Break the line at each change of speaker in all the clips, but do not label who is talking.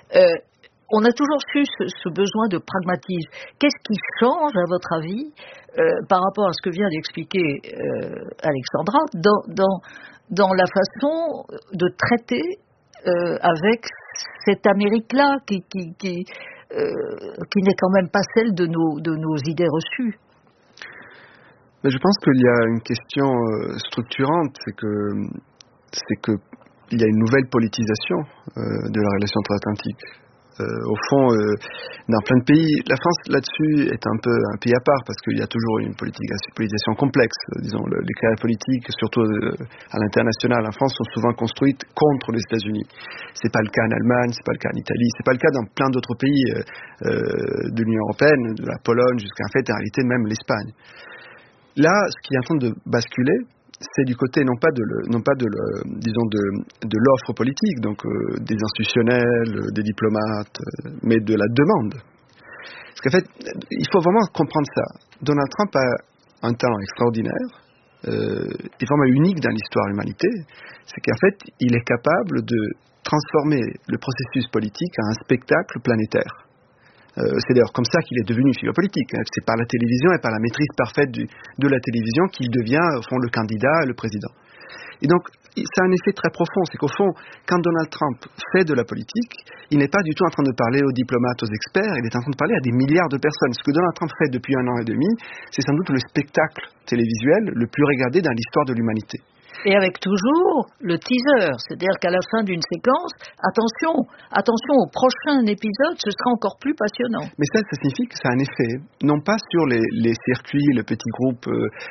On a toujours su ce besoin de pragmatisme. Qu'est-ce qui change, à votre avis, par rapport à ce que vient d'expliquer Alexandra, dans la façon de traiter avec cette Amérique-là qui n'est quand même pas celle de nos idées reçues?
Mais je pense qu'il y a une question structurante, c'est que il y a une nouvelle politisation de la relation transatlantique. Au fond, dans plein de pays, la France là-dessus est un pays à part parce qu'il y a toujours une politisation complexe. Disons, les carrières politiques, surtout à l'international, en France, sont souvent construites contre les États-Unis. C'est pas le cas en Allemagne, c'est pas le cas en Italie, c'est pas le cas dans plein d'autres pays de l'Union européenne, de la Pologne jusqu'à en réalité même l'Espagne. Là, ce qui est en train de basculer, c'est du côté non pas de l'offre politique, donc des institutionnels, des diplomates, mais de la demande. Parce qu'en fait, il faut vraiment comprendre ça. Donald Trump a un talent extraordinaire, et vraiment unique dans l'histoire de l'humanité, c'est qu'en fait, il est capable de transformer le processus politique en un spectacle planétaire. C'est d'ailleurs comme ça qu'il est devenu figure politique. C'est par la télévision et par la maîtrise parfaite de la télévision qu'il devient, au fond, le candidat et le président. Et donc, ça a un effet très profond. C'est qu'au fond, quand Donald Trump fait de la politique, il n'est pas du tout en train de parler aux diplomates, aux experts, il est en train de parler à des milliards de personnes. Ce que Donald Trump fait depuis 1 an et demi, c'est sans doute le spectacle télévisuel le plus regardé dans l'histoire de l'humanité.
Et avec toujours le teaser, c'est-à-dire qu'à la fin d'une séquence, attention au prochain épisode, ce sera encore plus passionnant.
Mais ça signifie que ça a un effet, non pas sur les circuits, le petit groupe,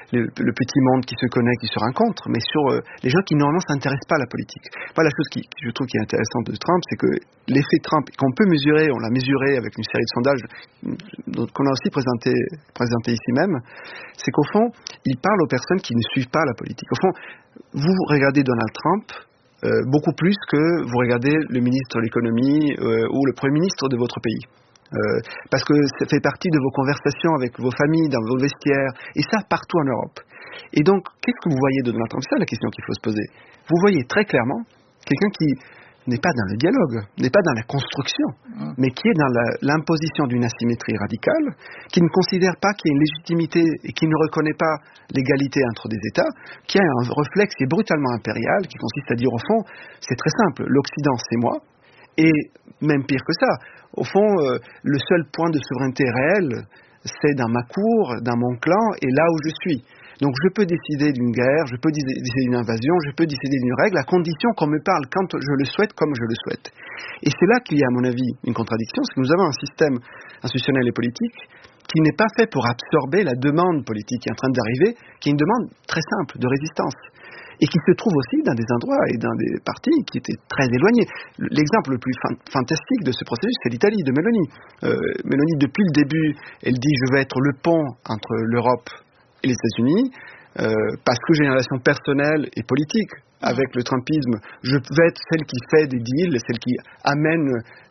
le petit monde qui se connaît, qui se rencontre, mais sur les gens qui normalement ne s'intéressent pas à la politique. Voilà la chose qui je trouve qui est intéressante de Trump, c'est que l'effet Trump, qu'on peut mesurer, on l'a mesuré avec une série de sondages qu'on a aussi présenté ici même, c'est qu'au fond, il parle aux personnes qui ne suivent pas la politique. Au fond, vous regardez Donald Trump beaucoup plus que vous regardez le ministre de l'économie ou le premier ministre de votre pays. Parce que ça fait partie de vos conversations avec vos familles, dans vos vestiaires, et ça partout en Europe. Et donc, qu'est-ce que vous voyez de Donald Trump? C'est ça la question qu'il faut se poser. Vous voyez très clairement quelqu'un qui n'est pas dans le dialogue, n'est pas dans la construction, mais qui est dans l'imposition d'une asymétrie radicale, qui ne considère pas qu'il y a une légitimité et qui ne reconnaît pas l'égalité entre des États, qui a un réflexe qui est brutalement impérial, qui consiste à dire au fond, c'est très simple, l'Occident c'est moi, et même pire que ça, au fond, le seul point de souveraineté réel, c'est dans ma cour, dans mon clan, et là où je suis. Donc je peux décider d'une guerre, je peux décider d'une invasion, je peux décider d'une règle, à condition qu'on me parle quand je le souhaite, comme je le souhaite. Et c'est là qu'il y a, à mon avis, une contradiction, c'est que nous avons un système institutionnel et politique qui n'est pas fait pour absorber la demande politique qui est en train d'arriver, qui est une demande très simple, de résistance. Et qui se trouve aussi dans des endroits et dans des partis qui étaient très éloignés. L'exemple le plus fantastique de ce processus, c'est l'Italie, de Meloni. Meloni, depuis le début, elle dit « je vais être le pont entre l'Europe et les États-Unis, parce que j'ai une relation personnelle et politique avec le Trumpisme, je vais être celle qui fait des deals, celle qui amène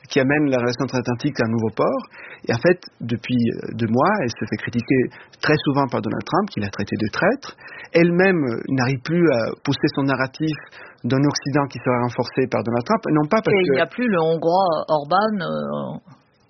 la relation transatlantique à un nouveau port. Et en fait, depuis 2 mois, elle se fait critiquer très souvent par Donald Trump, qui l'a traité de traître. Elle-même n'arrive plus à pousser son narratif d'un Occident qui serait renforcé par Donald Trump, non pas parce
il n'y a plus le Hongrois Orban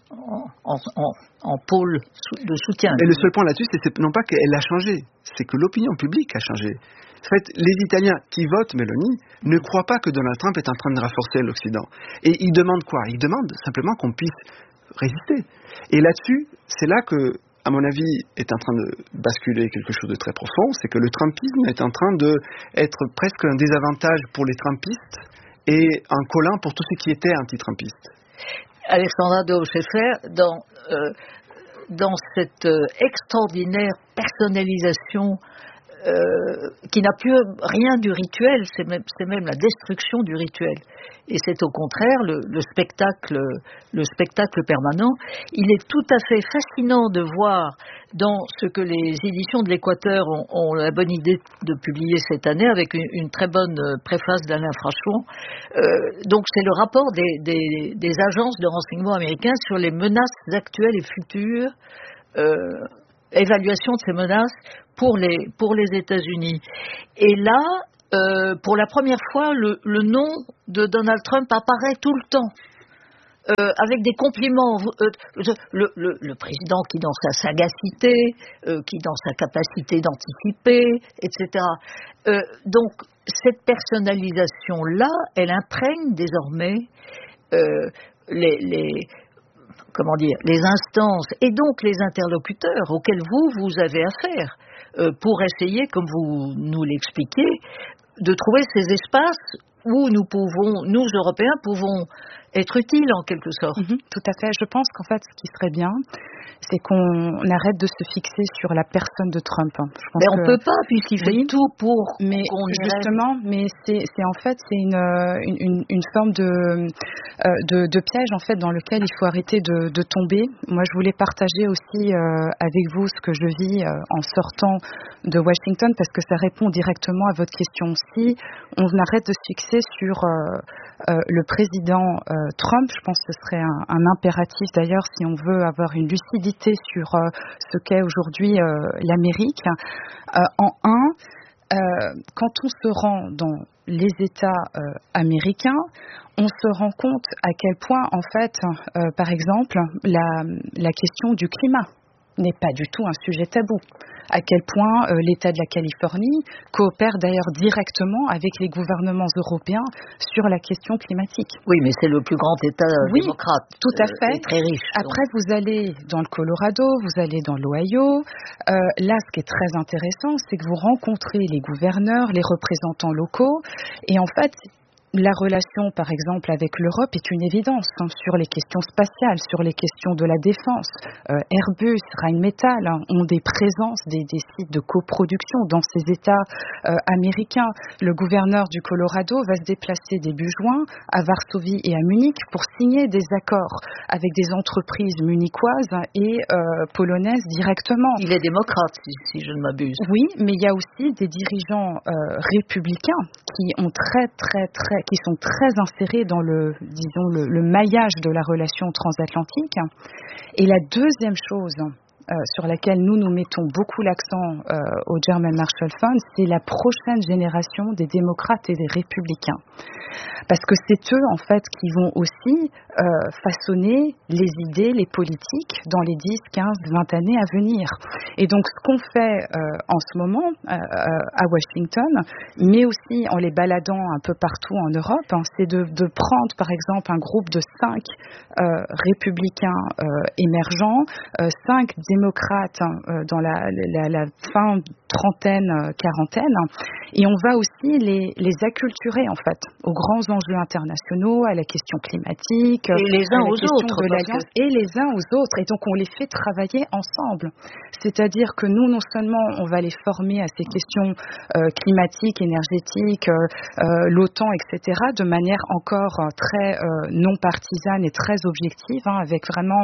en pôle de soutien.
Et le seul point là-dessus, c'est non pas qu'elle a changé, c'est que l'opinion publique a changé. En fait, les Italiens qui votent Meloni ne croient pas que Donald Trump est en train de renforcer l'Occident. Et ils demandent quoi? Ils demandent simplement qu'on puisse résister. Et là-dessus, c'est là que, à mon avis, est en train de basculer quelque chose de très profond, c'est que le Trumpisme est en train d'être presque un désavantage pour les Trumpistes et un collant pour tous ceux qui étaient anti-Trumpistes.
Alexandra Doe-Scheffer, dans cette extraordinaire personnalisation qui n'a plus rien du rituel, c'est même la destruction du rituel. Et c'est au contraire le spectacle permanent. Il est tout à fait fascinant de voir dans ce que les éditions de l'Équateur ont la bonne idée de publier cette année avec une très bonne préface d'Alain Frachon. Donc c'est le rapport des agences de renseignement américains sur les menaces actuelles et futures, évaluation de ces menaces pour les États-Unis. Et là, pour la première fois, le nom de Donald Trump apparaît tout le temps. avec des compliments. Le président qui dans sa sagacité, qui dans sa capacité d'anticiper, etc. Donc cette personnalisation-là, elle imprègne désormais les instances et donc les interlocuteurs auxquels vous avez affaire pour essayer, comme vous nous l'expliquez, de trouver ces espaces où nous Européens pouvons être utiles en quelque sorte.
Tout à fait. Je pense qu'en fait, ce qui serait bien, c'est qu'on arrête de se fixer sur la personne de Trump.
Mais on ne peut pas, puisqu'il fait tout pour qu'on
justement, mais c'est une forme de piège en fait dans lequel il faut arrêter de tomber. Moi, je voulais partager aussi avec vous ce que je vis en sortant de Washington, parce que ça répond directement à votre question. Si on arrête de se fixer sur le président Trump, je pense que ce serait un impératif d'ailleurs si on veut avoir une lucidité sur ce qu'est aujourd'hui l'Amérique. Quand on se rend dans les États américains, on se rend compte à quel point, en fait, par exemple, la question du climat n'est pas du tout un sujet tabou. À quel point l'État de la Californie coopère d'ailleurs directement avec les gouvernements européens sur la question climatique.
Oui, mais c'est le plus grand État démocrate.
Tout à fait.
Très riche.
Après, vous allez dans le Colorado, vous allez dans l'Ohio. Là, ce qui est très intéressant, c'est que vous rencontrez les gouverneurs, les représentants locaux, et en fait, la relation, par exemple, avec l'Europe est une évidence sur les questions spatiales, sur les questions de la défense. Airbus, Rheinmetall ont des présences, des sites de coproduction dans ces États américains. Le gouverneur du Colorado va se déplacer début juin à Varsovie et à Munich pour signer des accords avec des entreprises munichoises et polonaises directement.
Il est démocrate, si je ne m'abuse.
Oui, mais il y a aussi des dirigeants républicains qui sont très insérés dans le maillage de la relation transatlantique. Et la deuxième chose sur laquelle nous mettons beaucoup l'accent au German Marshall Fund, c'est la prochaine génération des démocrates et des républicains. Parce que c'est eux, en fait, qui vont aussi façonner les idées, les politiques dans les 10, 15, 20 années à venir. Et donc, ce qu'on fait en ce moment à Washington, mais aussi en les baladant un peu partout en Europe, c'est de prendre, par exemple, un groupe de 5 républicains émergents, 5 démocrates dans la fin trentaine, quarantaine, et on va aussi les acculturer, en fait, aux grands enjeux internationaux, à la question climatique,
et les uns aux autres,
et les uns aux autres. Et donc, on les fait travailler ensemble. C'est-à-dire que nous, non seulement, on va les former à ces questions climatiques, énergétiques, l'OTAN, etc., de manière encore très non partisane et très objective, avec vraiment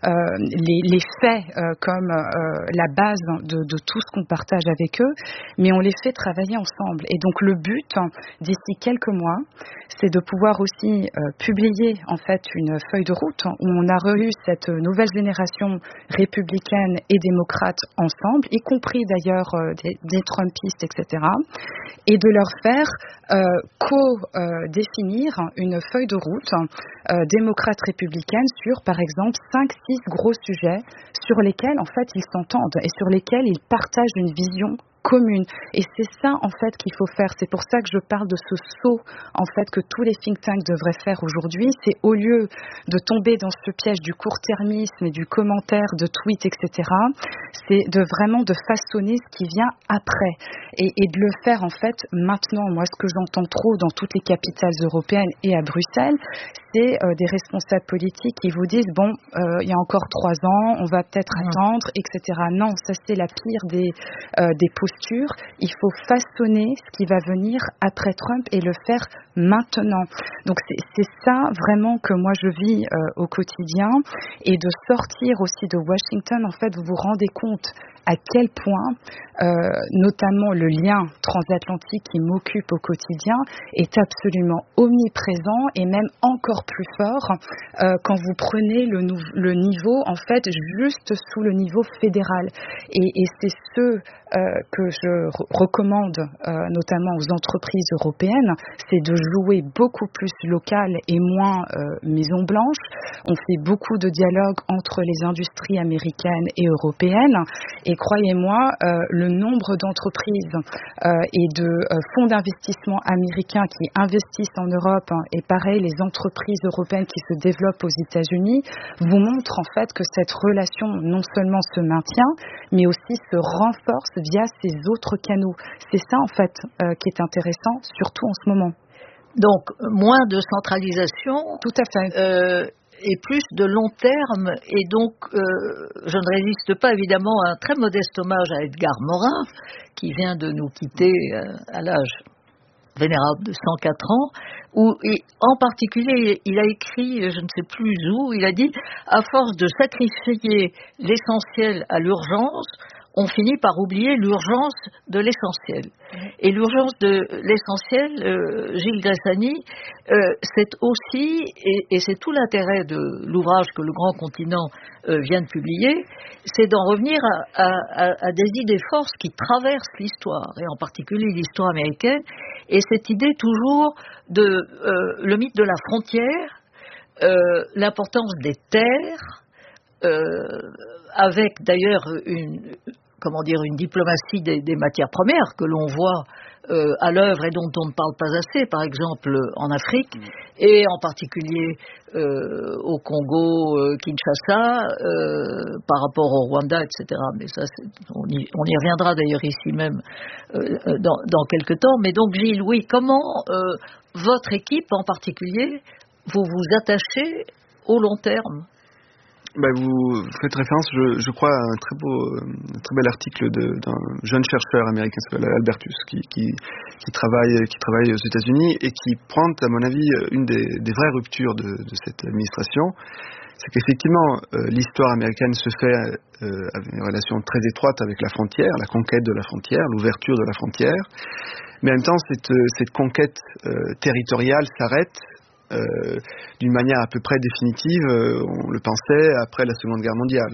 les faits comme la base de tout ce qu'on partage avec eux, mais on les fait travailler ensemble. Et donc, le but, d'ici quelques mois, c'est de pouvoir aussi publier en fait une feuille de route où on a revu cette nouvelle génération républicaine et démocrate ensemble, y compris d'ailleurs des Trumpistes, etc., et de leur faire co-définir une feuille de route démocrate-républicaine sur, par exemple, 5-6 gros sujets sur lesquels en fait ils s'entendent et sur lesquels ils partagent une vision commune. Et c'est ça, en fait, qu'il faut faire. C'est pour ça que je parle de ce saut, en fait, que tous les think tanks devraient faire aujourd'hui. C'est au lieu de tomber dans ce piège du court-termisme et du commentaire, de tweets, etc., c'est vraiment de façonner ce qui vient après. Et de le faire, en fait, maintenant. Moi, ce que j'entends trop dans toutes les capitales européennes et à Bruxelles, c'est des responsables politiques qui vous disent, bon, il y a encore 3 ans, on va peut-être attendre, etc. Non, ça, c'est la pire des postures. Il faut façonner ce qui va venir après Trump et le faire maintenant. Donc c'est ça vraiment que moi je vis au quotidien, et de sortir aussi de Washington. En fait, vous vous rendez compte à quel point, notamment le lien transatlantique qui m'occupe au quotidien, est absolument omniprésent et même encore plus fort quand vous prenez le niveau, en fait, juste sous le niveau fédéral. Et c'est ce que je recommande notamment aux entreprises européennes, c'est de jouer beaucoup plus local et moins maison blanche. On fait beaucoup de dialogue entre les industries américaines et européennes, et croyez-moi, le nombre d'entreprises et de fonds d'investissement américains qui investissent en Europe, et pareil, les entreprises européennes qui se développent aux États-Unis, vous montrent en fait que cette relation non seulement se maintient, mais aussi se renforce via ces autres canaux. C'est ça en fait qui est intéressant, surtout en ce moment.
Donc, moins de centralisation.
Tout à fait.
Et plus de long terme. Et donc, je ne résiste pas évidemment à un très modeste hommage à Edgar Morin, qui vient de nous quitter à l'âge vénérable de 104 ans, où, et en particulier, il a écrit, je ne sais plus où, il a dit « À force de sacrifier l'essentiel à l'urgence, on finit par oublier l'urgence de l'essentiel. » Et l'urgence de l'essentiel, Gilles Gressani, c'est aussi, et c'est tout l'intérêt de l'ouvrage que Le Grand Continent vient de publier, c'est d'en revenir à des idées forces qui traversent l'histoire, et en particulier l'histoire américaine, et cette idée toujours de le mythe de la frontière, l'importance des terres, avec d'ailleurs une diplomatie des matières premières que l'on voit à l'œuvre et dont on ne parle pas assez, par exemple en Afrique, et en particulier au Congo, Kinshasa, par rapport au Rwanda, etc. Mais ça, on y reviendra d'ailleurs ici même dans quelques temps. Mais donc Gilles, oui, comment votre équipe en particulier, vous vous attachez au long terme?
Vous faites référence, je crois, à un très bel article d'un jeune chercheur américain qui s'appelle Albertus, qui travaille aux États-Unis et qui pointe, à mon avis, une des vraies ruptures de cette administration. C'est qu'effectivement, l'histoire américaine se fait avec une relation très étroite avec la frontière, la conquête de la frontière, l'ouverture de la frontière. Mais en même temps, cette conquête territoriale s'arrête d'une manière à peu près définitive, on le pensait, après la Seconde Guerre mondiale.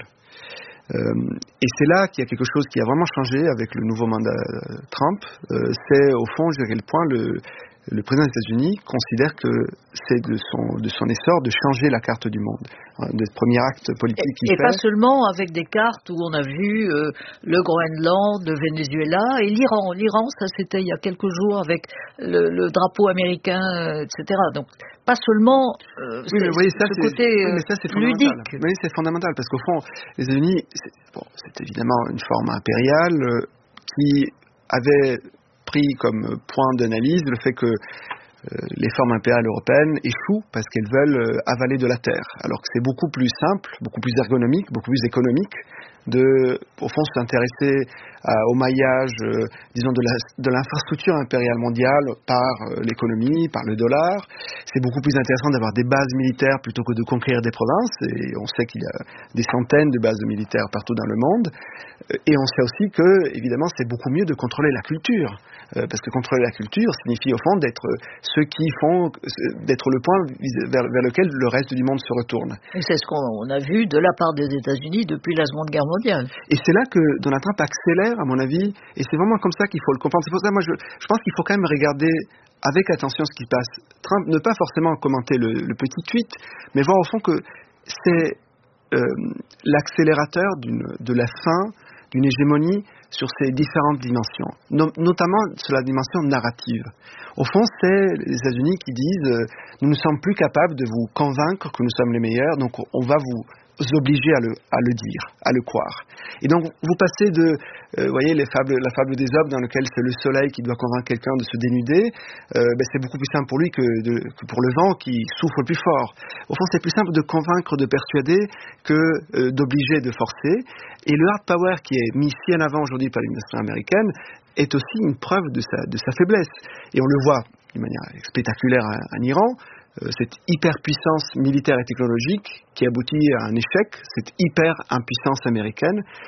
Et c'est là qu'il y a quelque chose qui a vraiment changé avec le nouveau mandat Trump. C'est au fond, à quel point le président des États-Unis considère que c'est de son essor de changer la carte du monde. Le premier acte politique qu'il fait.
Et pas seulement avec des cartes où on a vu le Groenland, le Venezuela et l'Iran. L'Iran, ça c'était il y a quelques jours avec le drapeau américain, etc. Donc pas seulement ce côté ludique.
Oui, c'est fondamental parce qu'au fond, les États-Unis, c'est évidemment une forme impériale qui avait pris comme point d'analyse le fait que les formes impériales européennes échouent parce qu'elles veulent avaler de la terre, alors que c'est beaucoup plus simple, beaucoup plus ergonomique, beaucoup plus économique au fond, s'intéresser au maillage, disons, de l'infrastructure impériale mondiale par l'économie, par le dollar. C'est beaucoup plus intéressant d'avoir des bases militaires plutôt que de conquérir des provinces, et on sait qu'il y a des centaines de bases militaires partout dans le monde. Et on sait aussi que, évidemment, c'est beaucoup mieux de contrôler la culture, parce que contrôler la culture signifie, au fond, d'être le point vers lequel le reste du monde se retourne.
Et c'est ce qu'on a vu de la part des États-Unis depuis la Seconde Guerre mondiale.
Et c'est là que Donald Trump accélère, à mon avis, et c'est vraiment comme ça qu'il faut le comprendre. C'est pour ça que moi, je pense qu'il faut quand même regarder avec attention ce qui se passe. Trump, ne pas forcément commenter le petit tweet, mais voir au fond que c'est l'accélérateur de la fin d'une hégémonie sur ces différentes dimensions, notamment sur la dimension narrative. Au fond, c'est les États-Unis qui disent nous ne sommes plus capables de vous convaincre que nous sommes les meilleurs, donc on va vous obliger à le dire, à le croire. Et donc, vous passez vous voyez, la fable d'Ésope dans laquelle c'est le soleil qui doit convaincre quelqu'un de se dénuder, c'est beaucoup plus simple pour lui que pour le vent qui souffle plus fort. Au fond, c'est plus simple de convaincre, de persuader que d'obliger, de forcer. Et le hard power qui est mis si en avant aujourd'hui par l'administration américaine est aussi une preuve de sa faiblesse. Et on le voit d'une manière spectaculaire en Iran, cette hyperpuissance militaire et technologique qui aboutit à un échec, cette hyper-impuissance américaine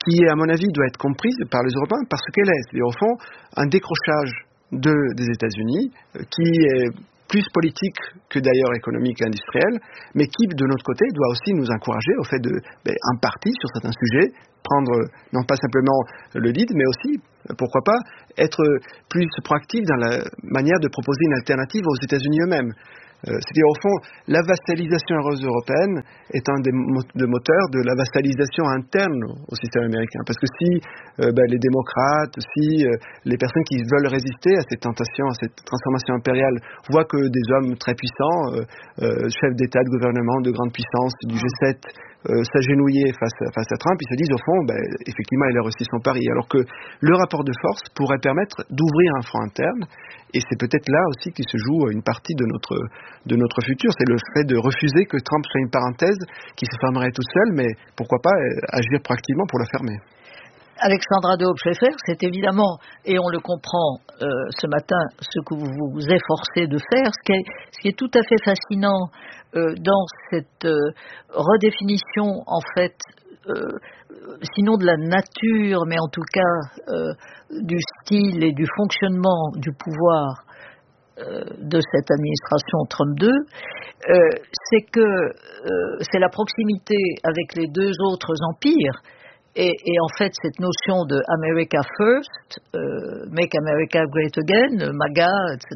qui, à mon avis, doit être comprise par les Européens parce qu'elle est. C'est-à-dire, au fond, un décrochage des États-Unis qui est plus politique que d'ailleurs économique et industriel, mais qui, de notre côté, doit aussi nous encourager au fait un parti sur certains sujets, prendre non pas simplement le lead, mais aussi, pourquoi pas, être plus proactif dans la manière de proposer une alternative aux États-Unis eux-mêmes. C'est-à-dire, au fond, la vassalisation européenne est un des moteurs de la vassalisation interne au système américain. Parce que si les démocrates, si les personnes qui veulent résister à cette tentation, à cette transformation impériale, voient que des hommes très puissants, chefs d'État, de gouvernement, de grandes puissances, du G7, s'agenouiller face à Trump, ils se disent au fond, effectivement, il a réussi son pari. Alors que le rapport de force pourrait permettre d'ouvrir un front interne, et c'est peut-être là aussi qu'il se joue une partie de notre futur. C'est le fait de refuser que Trump soit une parenthèse qui se fermerait toute seule, mais pourquoi pas agir proactivement pour la fermer.
Alexandra de Hoopscheffer, c'est évidemment, et on le comprend ce matin, ce que vous vous efforcez de faire, ce qui est tout à fait fascinant dans cette redéfinition, en fait, sinon de la nature, mais en tout cas du style et du fonctionnement du pouvoir de cette administration Trump 2, c'est que c'est la proximité avec les deux autres empires. Et en fait, cette notion de America First, Make America Great Again, MAGA,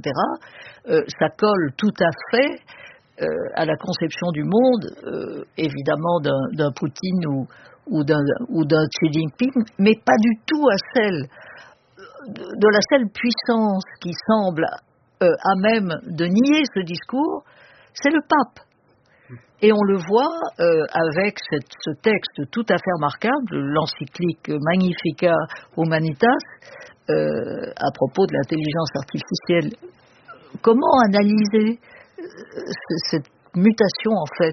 etc., ça colle tout à fait à la conception du monde, évidemment d'un Poutine ou d'un Xi Jinping, mais pas du tout à celle de la seule puissance qui semble à même de nier ce discours, c'est le pape. Et on le voit avec ce texte tout à fait remarquable, l'encyclique Magnificat Humanitas, à propos de l'intelligence artificielle. Comment analyser cette mutation, en fait,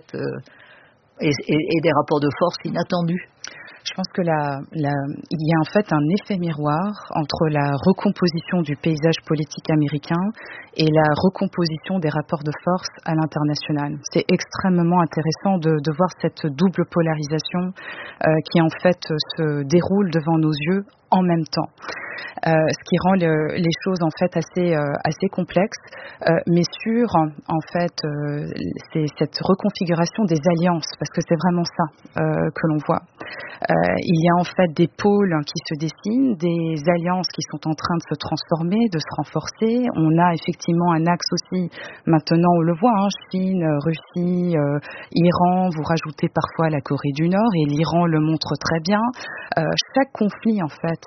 et des rapports de force inattendus ?
Je pense que il y a en fait un effet miroir entre la recomposition du paysage politique américain et la recomposition des rapports de force à l'international. C'est extrêmement intéressant de voir cette double polarisation qui en fait se déroule devant nos yeux en même temps. Ce qui rend les choses en fait assez complexes, mais sur en fait c'est cette reconfiguration des alliances, parce que c'est vraiment ça que l'on voit. Il y a en fait des pôles qui se dessinent, des alliances qui sont en train de se transformer, de se renforcer. On a effectivement un axe aussi, maintenant on le voit, Chine, Russie, Iran, vous rajoutez parfois la Corée du Nord, et l'Iran le montre très bien. Chaque conflit en fait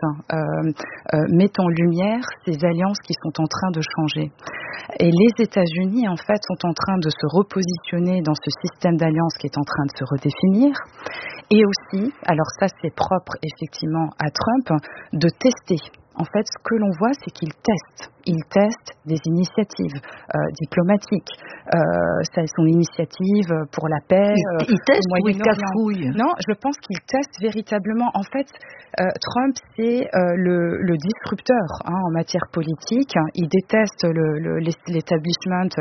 met en lumière ces alliances qui sont en train de changer. Et les États-Unis en fait sont en train de se repositionner dans ce système d'alliances qui est en train de se redéfinir. Et aussi, alors ça c'est propre effectivement à Trump, de tester. En fait, ce que l'on voit, c'est qu'il teste. Il teste des initiatives diplomatiques. Ça, son initiative pour la paix.
Il teste ou il cafouille ?
Non, je pense qu'il teste véritablement. En fait, Trump, c'est le disrupteur en matière politique. Il déteste l'établissement,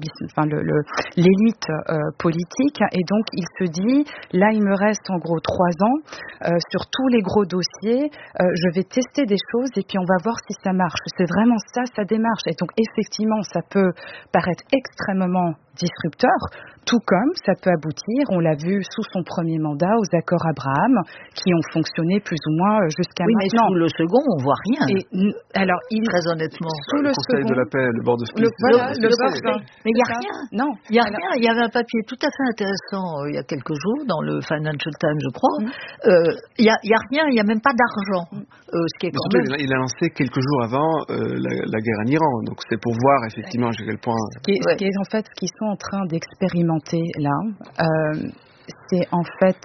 l'élite politique. Et donc, il se dit, là, il me reste en gros 3 ans. Sur tous les gros dossiers, je vais tester des choses et puis on va voir si ça marche. C'est vraiment ça, sa démarche. Et donc, effectivement, ça peut paraître extrêmement disrupteur, tout comme ça peut aboutir, on l'a vu sous son premier mandat, aux accords Abraham, qui ont fonctionné plus ou moins jusqu'à maintenant.
Oui, mais sous le second, on voit rien.
Et, alors,
très honnêtement.
Sous le Conseil de la paix, le board of peace.
Mais il n'y a rien.
Non.
Il n'y a rien. Il y avait un papier tout à fait intéressant il y a quelques jours, dans le Financial Times, je crois. Il n'y a rien, il n'y a même pas d'argent. Ce qui est quand même...
Il a lancé quelques jours avant la guerre en Iran. Donc c'est pour voir effectivement à quel point...
Ce qui est en fait, ce qu'ils sont en train d'expérimenter là, c'est en fait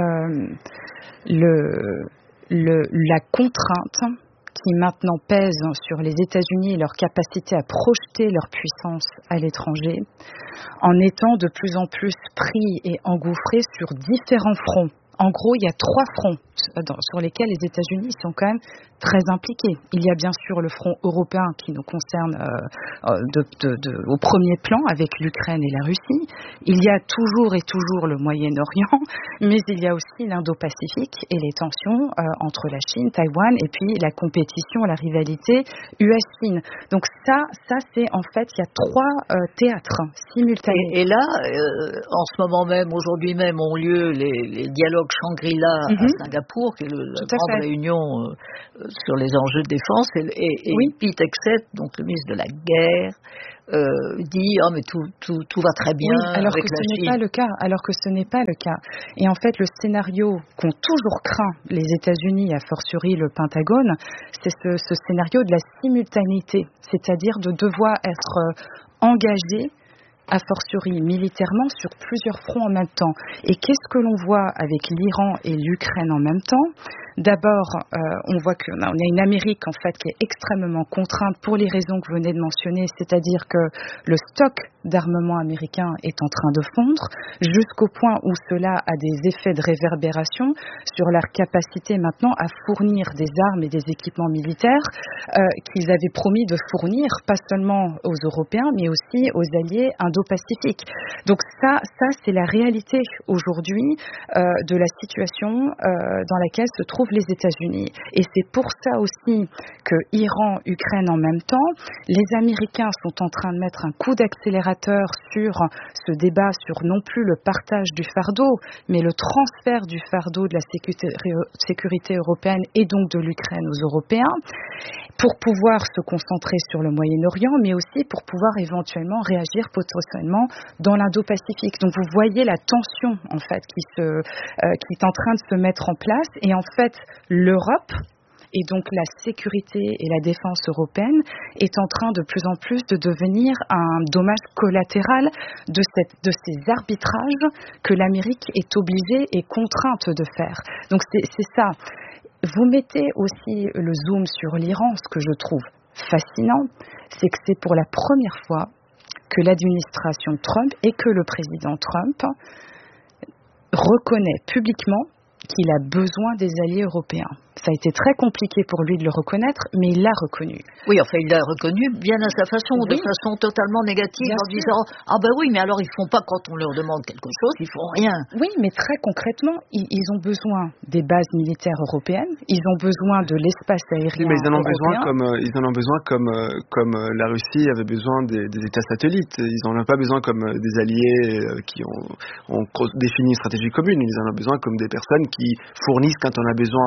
la contrainte qui maintenant pèse sur les États-Unis et leur capacité à projeter leur puissance à l'étranger, en étant de plus en plus pris et engouffrés sur différents fronts En gros, il y a 3 fronts sur lesquels les États-Unis sont quand même très impliqués. Il y a bien sûr le front européen qui nous concerne au premier plan avec l'Ukraine et la Russie. Il y a toujours le Moyen-Orient, mais il y a aussi l'Indo-Pacifique et les tensions entre la Chine, Taïwan et puis la compétition, la rivalité US-Chine. Donc ça c'est en fait, il y a 3 théâtres simultanés.
Et là, en ce moment même, aujourd'hui même, ont lieu les dialogues Shangri-La à Singapour, qui est la grande réunion sur les enjeux de défense. Et oui. Pete Hegseth, donc le ministre de la Guerre, dit mais tout va très bien,
oui, alors
avec
que
la
ce
Chine.
n'est pas le cas. Alors que ce n'est pas le cas. Et en fait, le scénario qu'ont toujours craint les États-Unis, a fortiori le Pentagone, c'est ce scénario de la simultanéité, c'est-à-dire de devoir être engagé a fortiori militairement sur plusieurs fronts en même temps. Et qu'est-ce que l'on voit avec l'Iran et l'Ukraine en même temps ? D'abord, on voit qu'on a une Amérique en fait qui est extrêmement contrainte pour les raisons que vous venez de mentionner, c'est-à-dire que le stock d'armement américain est en train de fondre, jusqu'au point où cela a des effets de réverbération sur leur capacité maintenant à fournir des armes et des équipements militaires qu'ils avaient promis de fournir, pas seulement aux Européens, mais aussi aux alliés indo-pacifiques. Donc ça c'est la réalité aujourd'hui de la situation dans laquelle se trouvent les États-Unis. Et c'est pour ça aussi que Iran, Ukraine en même temps, les Américains sont en train de mettre un coup d'accélérateur sur ce débat sur non plus le partage du fardeau, mais le transfert du fardeau de la sécurité européenne et donc de l'Ukraine aux Européens, pour pouvoir se concentrer sur le Moyen-Orient, mais aussi pour pouvoir éventuellement réagir potentiellement dans l'Indo-Pacifique. Donc vous voyez la tension en fait qui est en train de se mettre en place, et en fait l'Europe et donc la sécurité et la défense européenne est en train de plus en plus de devenir un dommage collatéral de ces arbitrages que l'Amérique est obligée et contrainte de faire. Donc c'est ça. Vous mettez aussi le zoom sur l'Iran. Ce que je trouve fascinant, c'est que c'est pour la première fois que l'administration Trump et que le président Trump reconnaît publiquement qu'il a besoin des alliés européens. Ça a été très compliqué pour lui de le reconnaître, mais il l'a reconnu.
Oui, enfin, il l'a reconnu bien à sa façon, oui. De façon totalement négative, bien en sûr. Disant « Ah ben oui, mais alors ils font pas quand on leur demande quelque chose, ils font rien. »
Oui, mais très concrètement, ils ont besoin des bases militaires européennes, ils ont besoin de l'espace aérien
oui, mais ils en ont
européen.
besoin comme la Russie avait besoin des États satellites. Ils n'en ont pas besoin comme des alliés qui ont défini une stratégie commune. Ils en ont besoin comme des personnes qui fournissent quand on a besoin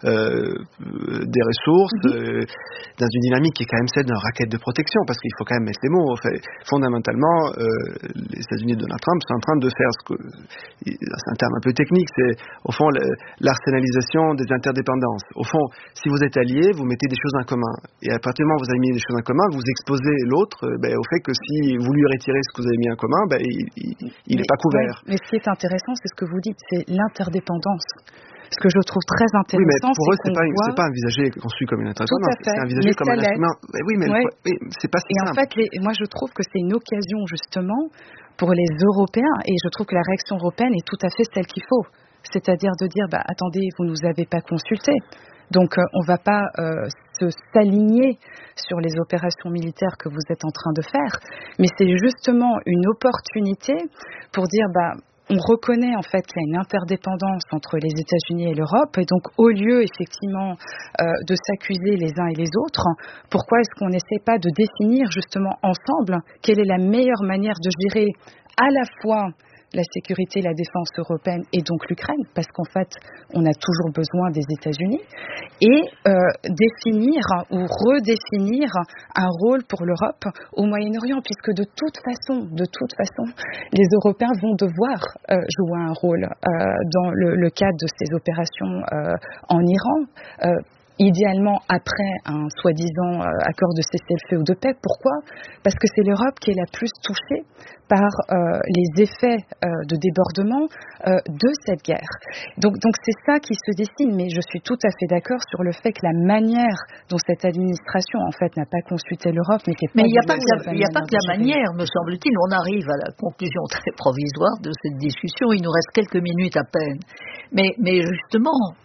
des ressources, dans une dynamique qui est quand même celle d'une raquette de protection, parce qu'il faut quand même mettre les mots. Enfin, fondamentalement, les États-Unis de Donald Trump sont en train de faire c'est un terme un peu technique, c'est au fond l'arsenalisation des interdépendances. Au fond, si vous êtes alliés, vous mettez des choses en commun. Et à partir du moment où vous avez mis des choses en commun, vous exposez l'autre au fait que si vous lui retirez ce que vous avez mis en commun, il n'est pas couvert.
Mais ce qui est intéressant, c'est ce que vous dites, c'est l'interdépendance. Ce que je trouve très intéressant,
oui, mais pour eux, c'est pas envisagé, conçu comme une interdépendance, c'est envisagé comme un instrument. Oui, mais c'est pas si simple.
Et en fait, moi, je trouve que c'est une occasion, justement, pour les Européens, et je trouve que la réaction européenne est tout à fait celle qu'il faut. C'est-à-dire de dire, attendez, vous nous avez pas consultés. Donc, on ne va pas s'aligner sur les opérations militaires que vous êtes en train de faire, mais c'est justement une opportunité pour dire, on reconnaît en fait qu'il y a une interdépendance entre les États-Unis et l'Europe, et donc au lieu effectivement de s'accuser les uns et les autres, pourquoi est-ce qu'on n'essaie pas de définir justement ensemble quelle est la meilleure manière de gérer à la fois la sécurité et la défense européenne et donc l'Ukraine, parce qu'en fait, on a toujours besoin des États-Unis, et définir ou redéfinir un rôle pour l'Europe au Moyen-Orient, puisque de toute façon, les Européens vont devoir jouer un rôle dans le cadre de ces opérations en Iran. Idéalement après un soi-disant accord de cessez-le-feu ou de paix. Pourquoi ? Parce que c'est l'Europe qui est la plus touchée par les effets de débordement de cette guerre. Donc c'est ça qui se dessine, mais je suis tout à fait d'accord sur le fait que la manière dont cette administration en fait n'a pas consulté l'Europe n'était pas.
Mais il n'y a pas que la manière, me semble-t-il. On arrive à la conclusion très provisoire de cette discussion. Il nous reste quelques minutes à peine. Mais justement,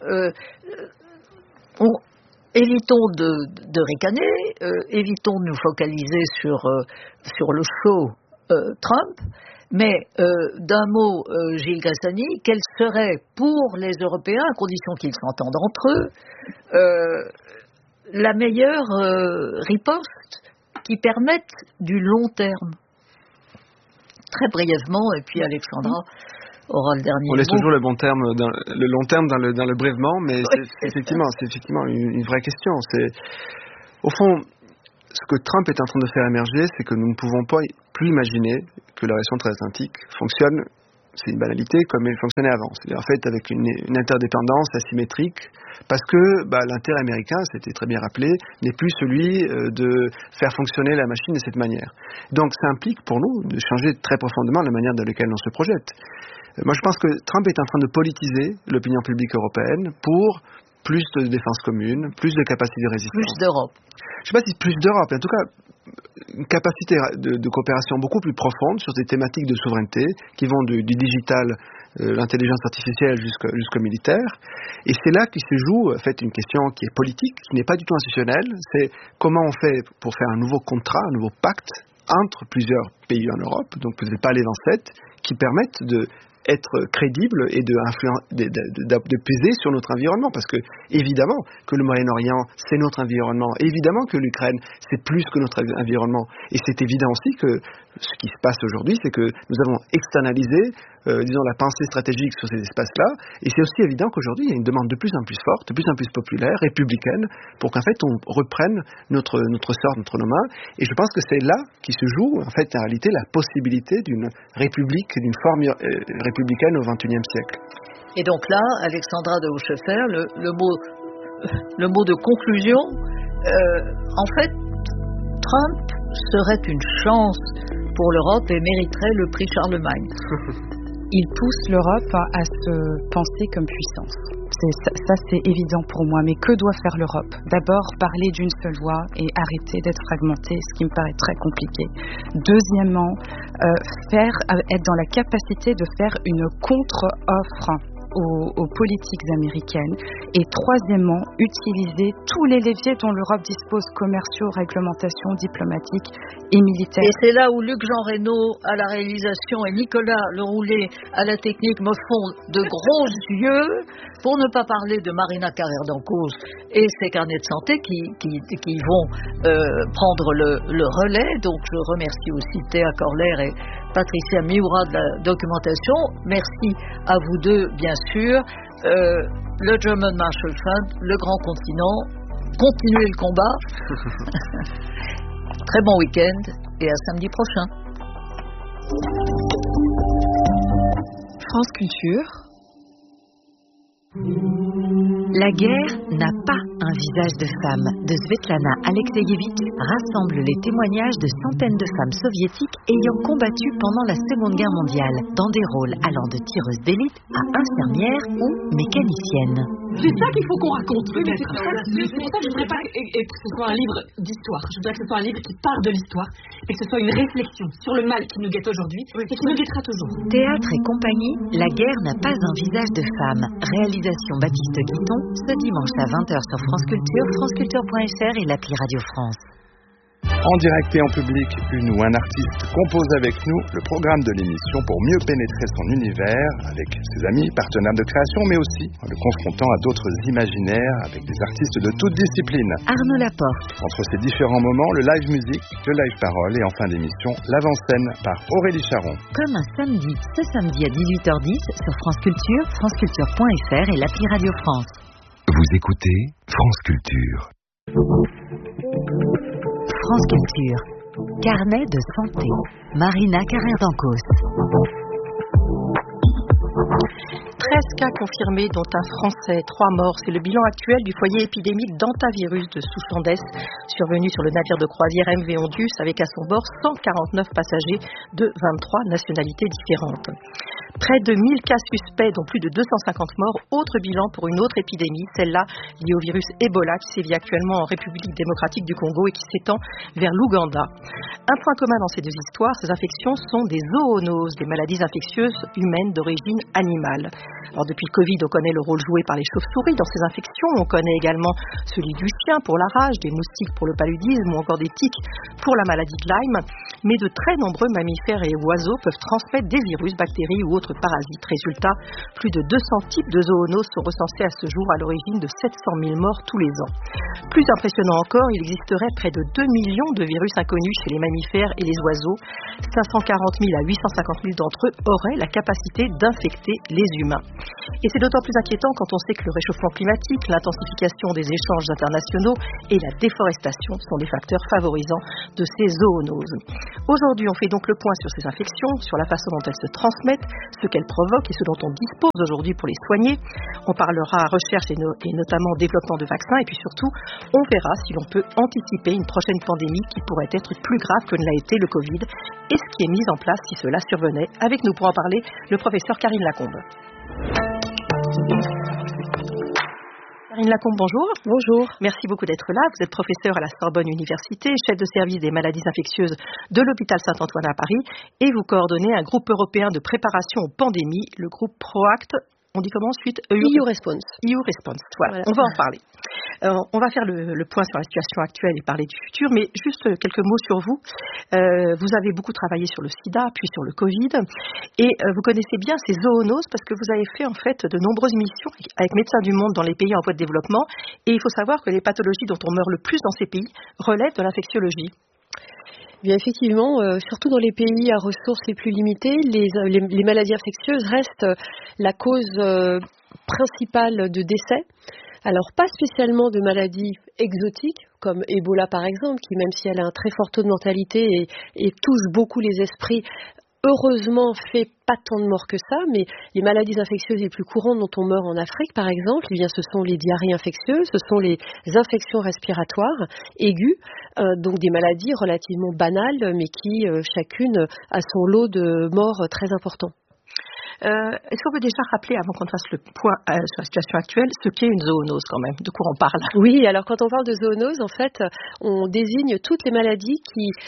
évitons de ricaner, évitons de nous focaliser sur le show Trump, mais d'un mot, Gilles Gressani, quelle serait pour les Européens, à condition qu'ils s'entendent entre eux, la meilleure riposte qui permette du long terme? Très brièvement, et puis Alexandra aura le dernier mot.
On laisse toujours le long terme dans le brièvement, mais c'est effectivement une vraie question. Au fond, ce que Trump est en train de faire émerger, c'est que nous ne pouvons pas plus imaginer que la relation transatlantique fonctionne, c'est une banalité, comme elle fonctionnait avant. C'est-à-dire en fait avec une interdépendance asymétrique, parce que l'intérêt américain, c'était très bien rappelé, n'est plus celui de faire fonctionner la machine de cette manière. Donc ça implique pour nous de changer très profondément la manière dans laquelle on se projette. Moi je pense que Trump est en train de politiser l'opinion publique européenne pour plus de défense commune, plus de capacité de résistance.
Plus d'Europe.
Je ne sais pas si plus d'Europe, mais en tout cas une capacité de coopération beaucoup plus profonde sur des thématiques de souveraineté qui vont du digital, l'intelligence artificielle jusqu'au militaire. Et c'est là qu'il se joue en fait une question qui est politique, qui n'est pas du tout institutionnelle. C'est comment on fait pour faire un nouveau contrat, un nouveau pacte entre plusieurs pays en Europe, donc peut-être pas les 27, qui permettent d'être crédible et de peser sur notre environnement, parce que évidemment que le Moyen-Orient c'est notre environnement, évidemment que l'Ukraine c'est plus que notre environnement, et c'est évident aussi que ce qui se passe aujourd'hui, c'est que nous avons externalisé la pensée stratégique sur ces espaces-là, et c'est aussi évident qu'aujourd'hui il y a une demande de plus en plus forte, de plus en plus populaire, républicaine, pour qu'en fait on reprenne notre sort entre nos mains. Et je pense que c'est là qui se joue en fait en réalité la possibilité d'une république, d'une forme républicaine au XXIe siècle.
Et donc là, Alexandra de Hochefer, le mot de conclusion, en fait, Trump serait une chance pour l'Europe et mériterait le prix Charlemagne.
Il pousse l'Europe à se penser comme puissance. Ça, c'est évident pour moi. Mais que doit faire l'Europe? D'abord, parler d'une seule voix et arrêter d'être fragmentée, ce qui me paraît très compliqué. Deuxièmement, être dans la capacité de faire une contre-offre aux politiques américaines. Et troisièmement, utiliser tous les leviers dont l'Europe dispose, commerciaux, réglementations, diplomatiques et militaires.
Et c'est là où Luc-Jean Reynaud à la réalisation et Nicolas Leroulet à la technique me font de gros yeux, pour ne pas parler de Marina Carrère d'Ancos et ses carnets de santé qui vont prendre le relais. Donc je remercie aussi Théa Corler et Patricia Miura de la documentation. Merci à vous deux, bien sûr. Le German Marshall Fund, le Grand Continent, continuez le combat. Très bon week-end et à samedi prochain.
France Culture. La guerre n'a pas un visage de femme de Svetlana Alexeyevich rassemble les témoignages de centaines de femmes soviétiques ayant combattu pendant la Seconde Guerre mondiale dans des rôles allant de tireuses d'élite à infirmières ou mécaniciennes.
C'est ça qu'il faut qu'on raconte. Oui, mais c'est pour ça que je voudrais pas que ce soit un livre d'histoire. Je voudrais que ce soit un livre qui part de l'histoire et que ce soit une réflexion sur le mal qui nous guette aujourd'hui et qui nous guettera toujours.
Théâtre et compagnie, La guerre n'a pas un visage de femme. Réalisation Baptiste Guiton, ce dimanche à 20h sur France Culture, franceculture.fr et l'appli Radio France.
En direct et en public, une ou un artiste compose avec nous le programme de l'émission pour mieux pénétrer son univers avec ses amis, partenaires de création, mais aussi en le confrontant à d'autres imaginaires avec des artistes de toutes disciplines.
Arnaud Laporte.
Entre ces différents moments, le live musique, le live parole et en fin d'émission, l'avant-scène par Aurélie Charon.
Comme un samedi, ce samedi à 18h10 sur France Culture, franceculture.fr et l'appli Radio France.
Vous écoutez France Culture.
France Culture. Carnet de santé. Marina Carrère d'Ancos.
13 cas confirmés, dont un Français, 3 morts. C'est le bilan actuel du foyer épidémique d'hantavirus de Souchandès, survenu sur le navire de croisière MV Ondius avec à son bord 149 passagers de 23 nationalités différentes.
Près de 1000 cas suspects, dont plus de 250 morts. Autre bilan pour une autre épidémie, celle-là liée au virus Ebola qui sévit actuellement en République démocratique du Congo et qui s'étend vers l'Ouganda. Un point commun dans ces deux histoires, ces infections sont des zoonoses, des maladies infectieuses humaines d'origine animale. Alors depuis le Covid, on connaît le rôle joué par les chauves-souris dans ces infections. On connaît également celui du chien pour la rage, des moustiques pour le paludisme ou encore des tiques pour la maladie de Lyme. Mais de très nombreux mammifères et oiseaux peuvent transmettre des virus, bactéries ou autres parasites. Résultat, plus de 200 types de zoonoses sont recensés à ce jour, à l'origine de 700 000 morts tous les ans. Plus impressionnant encore, il existerait près de 2 millions de virus inconnus chez les mammifères et les oiseaux. 540 000 à 850 000 d'entre eux auraient la capacité d'infecter les humains. Et c'est d'autant plus inquiétant quand on sait que le réchauffement climatique, l'intensification des échanges internationaux et la déforestation sont des facteurs favorisants de ces zoonoses. Aujourd'hui, on fait donc le point sur ces infections, sur la façon dont elles se transmettent, ce qu'elles provoquent et ce dont on dispose aujourd'hui pour les soigner. On parlera recherche et notamment développement de vaccins, et puis surtout, on verra si l'on peut anticiper une prochaine pandémie qui pourrait être plus grave que ne l'a été le Covid, et ce qui est mis en place si cela survenait. Avec nous pour en parler, le professeur Karine Lacombe. Karine Lacombe, bonjour.
Bonjour.
Merci beaucoup d'être là. Vous êtes professeur à la Sorbonne Université, chef de service des maladies infectieuses de l'hôpital Saint-Antoine à Paris, et vous coordonnez un groupe européen de préparation aux pandémies, le groupe PROACT. On dit comment ensuite?
EU Response.
EU Response, voilà. On va en parler. On va faire le point sur la situation actuelle et parler du futur, mais juste quelques mots sur vous. Vous avez beaucoup travaillé sur le sida, puis sur le Covid, et vous connaissez bien ces zoonoses parce que vous avez fait en fait de nombreuses missions avec Médecins du Monde dans les pays en voie de développement, et il faut savoir que les pathologies dont on meurt le plus dans ces pays relèvent de l'infectiologie.
Bien effectivement, surtout dans les pays à ressources les plus limitées, les maladies infectieuses restent la cause principale de décès. Alors pas spécialement de maladies exotiques comme Ebola par exemple, qui même si elle a un très fort taux de mortalité et touche beaucoup les esprits, heureusement fait pas tant de morts que ça, mais les maladies infectieuses les plus courantes dont on meurt en Afrique par exemple, eh bien ce sont les diarrhées infectieuses, ce sont les infections respiratoires aiguës, donc des maladies relativement banales mais qui chacune a son lot de morts très importants.
Est-ce qu'on peut déjà rappeler, avant qu'on fasse le point sur la situation actuelle, ce qu'est une zoonose quand même, de quoi on parle?
Oui, alors quand on parle de zoonose, en fait, on désigne toutes les maladies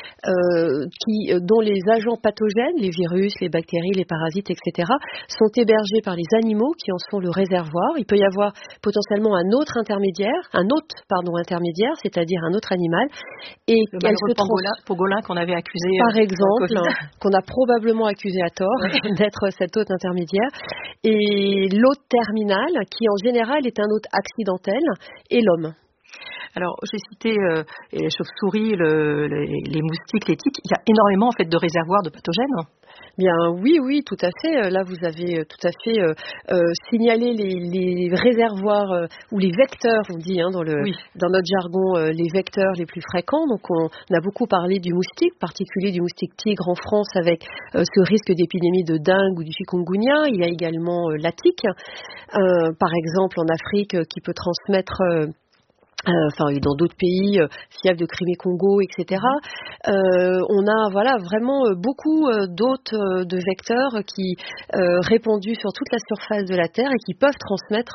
dont les agents pathogènes, les virus, les bactéries, les parasites, etc., sont hébergés par les animaux qui en sont le réservoir. Il peut y avoir potentiellement un autre intermédiaire, c'est-à-dire un autre animal. Et
le pangolin qu'on avait accusé.
Par exemple, qu'on a probablement accusé à tort d'être cet hôte intermédiaire, et l'hôte terminal qui en général est un hôte accidentel, et l'homme.
Alors, j'ai cité les chauves-souris, les moustiques, les tiques. Il y a énormément en fait de réservoirs de pathogènes.
Bien oui, tout à fait. Là, vous avez tout à fait signalé les réservoirs ou les vecteurs, on dit dans notre jargon, les vecteurs les plus fréquents. Donc, on a beaucoup parlé du moustique, en particulier du moustique tigre en France, avec ce risque d'épidémie de dengue ou du chikungunya. Il y a également la tique, par exemple en Afrique, qui peut transmettre dans d'autres pays, fièvre de Crimée-Congo, etc. On a vraiment beaucoup d'hôtes de vecteurs qui répandus sur toute la surface de la Terre et qui peuvent transmettre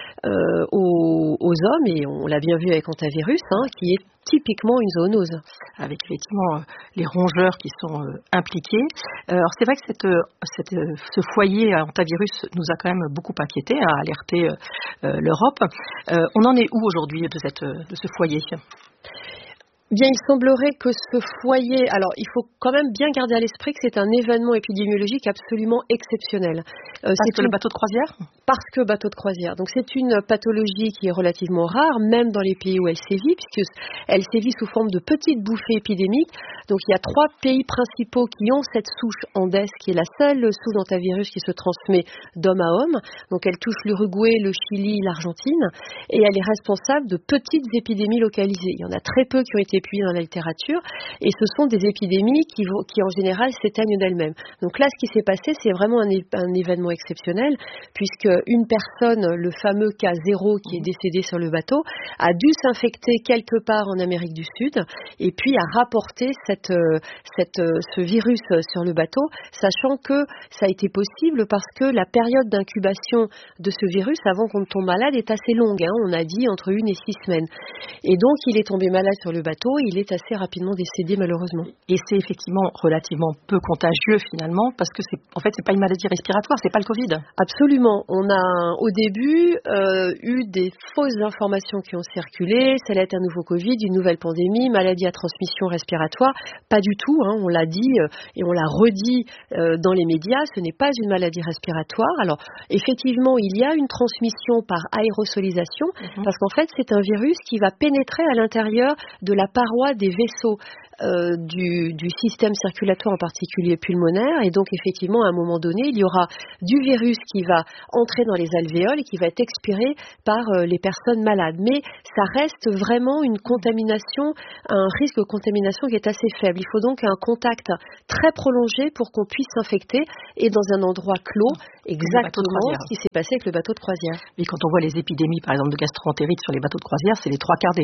aux hommes, et on l'a bien vu avec Hantavirus, qui est typiquement une zoonose.
Avec effectivement les rongeurs qui sont impliqués. Alors c'est vrai que ce foyer à Hantavirus nous a quand même beaucoup inquiétés, a alerté l'Europe. On en est où aujourd'hui de ce foyer ?
Bien, il semblerait que ce foyer... Alors, il faut quand même bien garder à l'esprit que c'est un événement épidémiologique absolument exceptionnel.
C'est le bateau de croisière ?
Parce que bateau de croisière. Donc, c'est une pathologie qui est relativement rare, même dans les pays où elle sévit, puisqu'elle sévit sous forme de petites bouffées épidémiques. Donc, il y a 3 pays principaux qui ont cette souche Andes, qui est la seule souche d'hantavirus qui se transmet d'homme à homme. Donc, elle touche l'Uruguay, le Chili, l'Argentine, et elle est responsable de petites épidémies localisées. Il y en a très peu qui ont été été publiés dans la littérature, et ce sont des épidémies qui en général s'éteignent d'elles-mêmes. Donc là, ce qui s'est passé, c'est vraiment un événement exceptionnel, puisque une personne, le fameux cas 0 qui est décédé sur le bateau, a dû s'infecter quelque part en Amérique du Sud, et puis a rapporté ce virus sur le bateau, sachant que ça a été possible parce que la période d'incubation de ce virus, avant qu'on ne tombe malade, est assez longue. On a dit entre 1 et 6 semaines. Et donc, il est tombé malade sur le bateau, et il est assez rapidement décédé, malheureusement.
Et c'est effectivement relativement peu contagieux, finalement, parce que c'est pas une maladie respiratoire, c'est pas le Covid.
Absolument. On a, au début, eu des fausses informations qui ont circulé. Ça allait être un nouveau Covid, une nouvelle pandémie, maladie à transmission respiratoire. Pas du tout, on l'a dit et on l'a redit dans les médias, ce n'est pas une maladie respiratoire. Alors, effectivement, il y a une transmission par aérosolisation, parce qu'en fait, c'est un virus qui va pénétrer à l'intérieur de la paroi des vaisseaux du système circulatoire, en particulier pulmonaire, et donc effectivement à un moment donné il y aura du virus qui va entrer dans les alvéoles et qui va être expiré par les personnes malades, mais ça reste vraiment une contamination, un risque de contamination qui est assez faible. Il faut donc un contact très prolongé pour qu'on puisse s'infecter, et dans un endroit clos, exactement ce qui s'est passé avec le bateau de croisière.
Mais quand on voit les épidémies par exemple de gastro-entérite sur les bateaux de croisière, c'est les 3/4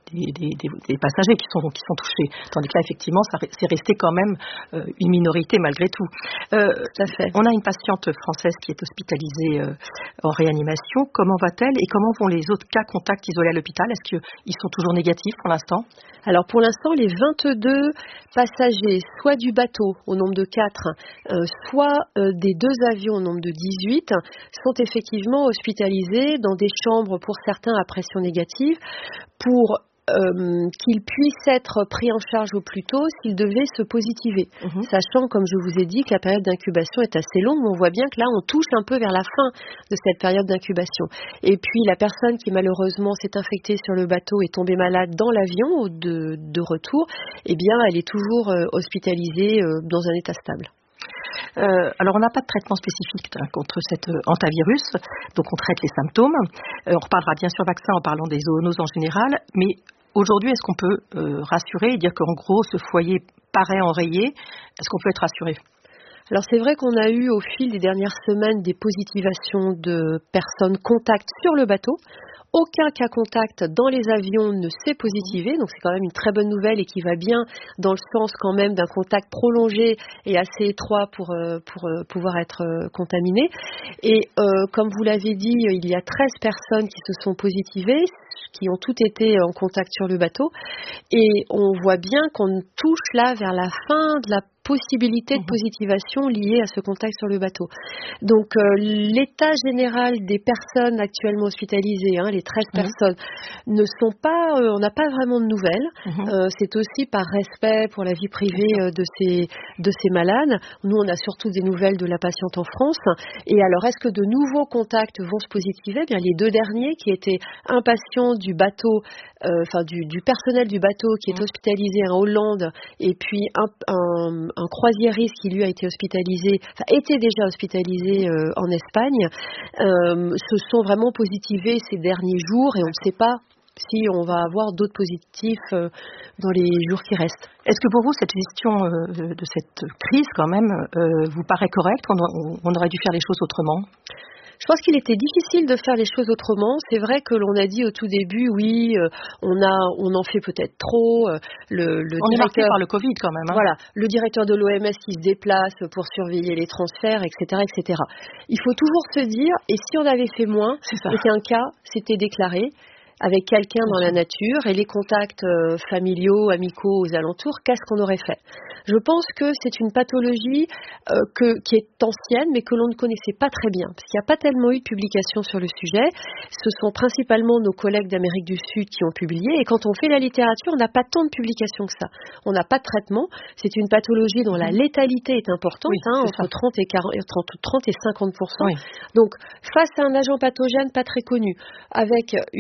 des passagers qui sont touchés. Tandis que là, effectivement, c'est resté quand même une minorité malgré tout.
Tout à fait.
On a une patiente française qui est hospitalisée en réanimation. Comment va-t-elle et comment vont les autres cas contacts isolés à l'hôpital? Est-ce qu'ils sont toujours négatifs pour l'instant?
Alors pour l'instant, les 22 passagers, soit du bateau au nombre de 4, soit des 2 avions au nombre de 18, sont effectivement hospitalisés dans des chambres pour certains à pression négative pour qu'ils puissent être pris en charge au plus tôt s'ils devaient se positiver. Sachant, comme je vous ai dit, que la période d'incubation est assez longue, on voit bien que là, on touche un peu vers la fin de cette période d'incubation. Et puis, la personne qui malheureusement s'est infectée sur le bateau est tombée malade dans l'avion de retour, eh bien, elle est toujours hospitalisée dans un état stable.
Alors, on n'a pas de traitement spécifique contre cet antivirus, donc on traite les symptômes. On reparlera bien sûr vaccin en parlant des zoonoses en général, mais aujourd'hui, est-ce qu'on peut rassurer et dire qu'en gros, ce foyer paraît enrayé? Est-ce qu'on peut être rassuré?
Alors c'est vrai qu'on a eu au fil des dernières semaines des positivations de personnes contacts sur le bateau. Aucun cas contact dans les avions ne s'est positivé, donc c'est quand même une très bonne nouvelle et qui va bien dans le sens quand même d'un contact prolongé et assez étroit pour pouvoir être contaminé. Et comme vous l'avez dit, il y a 13 personnes qui se sont positivées, qui ont toutes été en contact sur le bateau, et on voit bien qu'on touche là vers la fin de la possibilité de positivation liée à ce contact sur le bateau. Donc l'état général des personnes actuellement hospitalisées, les 13 personnes, ne sont pas, on n'a pas vraiment de nouvelles. C'est aussi par respect pour la vie privée de ces malades. Nous, on a surtout des nouvelles de la patiente en France. Et alors, est-ce que de nouveaux contacts vont se positiver? Bien, les 2 derniers, qui étaient un patient du bateau, du personnel du bateau qui est hospitalisé en Hollande, et puis un croisiériste qui lui a été hospitalisé, était déjà hospitalisé en Espagne, se sont vraiment positivés ces derniers jours, et on ne sait pas si on va avoir d'autres positifs dans les jours qui restent.
Est-ce que pour vous, cette gestion de cette crise, quand même, vous paraît correcte? On aurait dû faire les choses autrement?
Je pense qu'il était difficile de faire les choses autrement. C'est vrai que l'on a dit au tout début, oui, on en fait peut-être trop.
On est marqué par le Covid quand même.
Voilà, le directeur de l'OMS qui se déplace pour surveiller les transferts, etc., etc. Il faut toujours se dire, et si on avait fait moins, et qu'un cas s'était déclaré avec quelqu'un dans la nature et les contacts familiaux, amicaux aux alentours, qu'est-ce qu'on aurait fait? Je pense que c'est une pathologie qui est ancienne, mais que l'on ne connaissait pas très bien, parce qu'il n'y a pas tellement eu de publications sur le sujet. Ce sont principalement nos collègues d'Amérique du Sud qui ont publié, et quand on fait la littérature, on n'a pas tant de publications que ça. On n'a pas de traitement. C'est une pathologie dont la létalité est importante, entre 30 et 50%. Donc, face à un agent pathogène pas très connu, avec une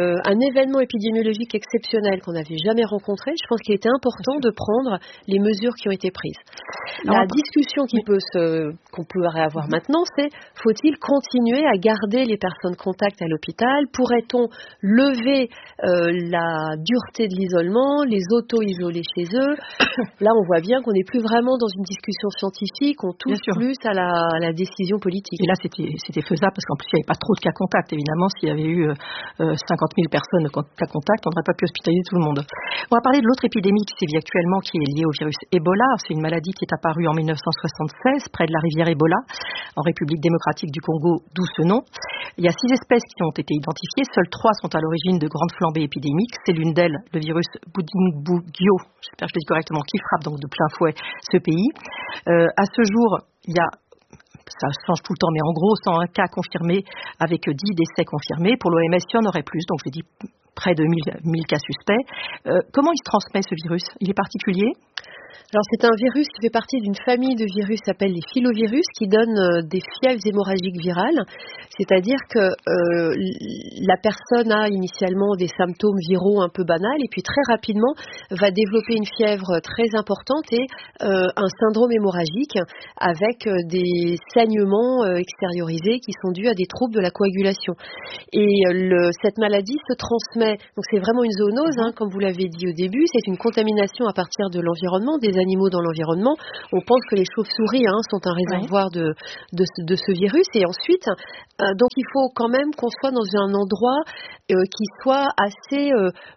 un événement épidémiologique exceptionnel qu'on n'avait jamais rencontré, je pense qu'il était important de prendre les mesures qui ont été prises. La discussion qu'on pourrait avoir maintenant, c'est faut-il continuer à garder les personnes contacts à l'hôpital? Pourrait-on lever la dureté de l'isolement, les auto-isoler chez eux? Là, on voit bien qu'on n'est plus vraiment dans une discussion scientifique, on touche plus à la décision politique.
Et là, c'était faisable parce qu'en plus, il n'y avait pas trop de cas contacts. Évidemment, s'il y avait eu 50 000 personnes de cas contacts, on n'aurait pas pu hospitaliser tout le monde. On va parler de l'autre épidémie qui sévit actuellement, qui est liée au virus Ebola. C'est une maladie qui est apparue en 1976 près de la rivière Ebola, en République démocratique du Congo, d'où ce nom. Il y a 6 espèces qui ont été identifiées, seules 3 sont à l'origine de grandes flambées épidémiques. C'est l'une d'elles, le virus Bundibugyo, j'espère que je le dis correctement, qui frappe donc de plein fouet ce pays. À ce jour, il y a, ça change tout le temps, mais en gros, 101 cas confirmés avec 10 décès confirmés. Pour l'OMS, il y en aurait plus, donc j'ai dit près de 1000 cas suspects. Comment il se transmet ce virus? Il est particulier?
Alors c'est un virus qui fait partie d'une famille de virus qui s'appelle les filovirus qui donnent des fièvres hémorragiques virales, c'est-à-dire que la personne a initialement des symptômes viraux un peu banals et puis très rapidement va développer une fièvre très importante et un syndrome hémorragique avec des saignements extériorisés qui sont dus à des troubles de la coagulation. Et cette maladie se transmet, donc c'est vraiment une zoonose, comme vous l'avez dit au début, c'est une contamination à partir de l'environnement, des animaux dans l'environnement. On pense que les chauves-souris sont un réservoir de ce virus. Et ensuite, donc il faut quand même qu'on soit dans un endroit qui soit assez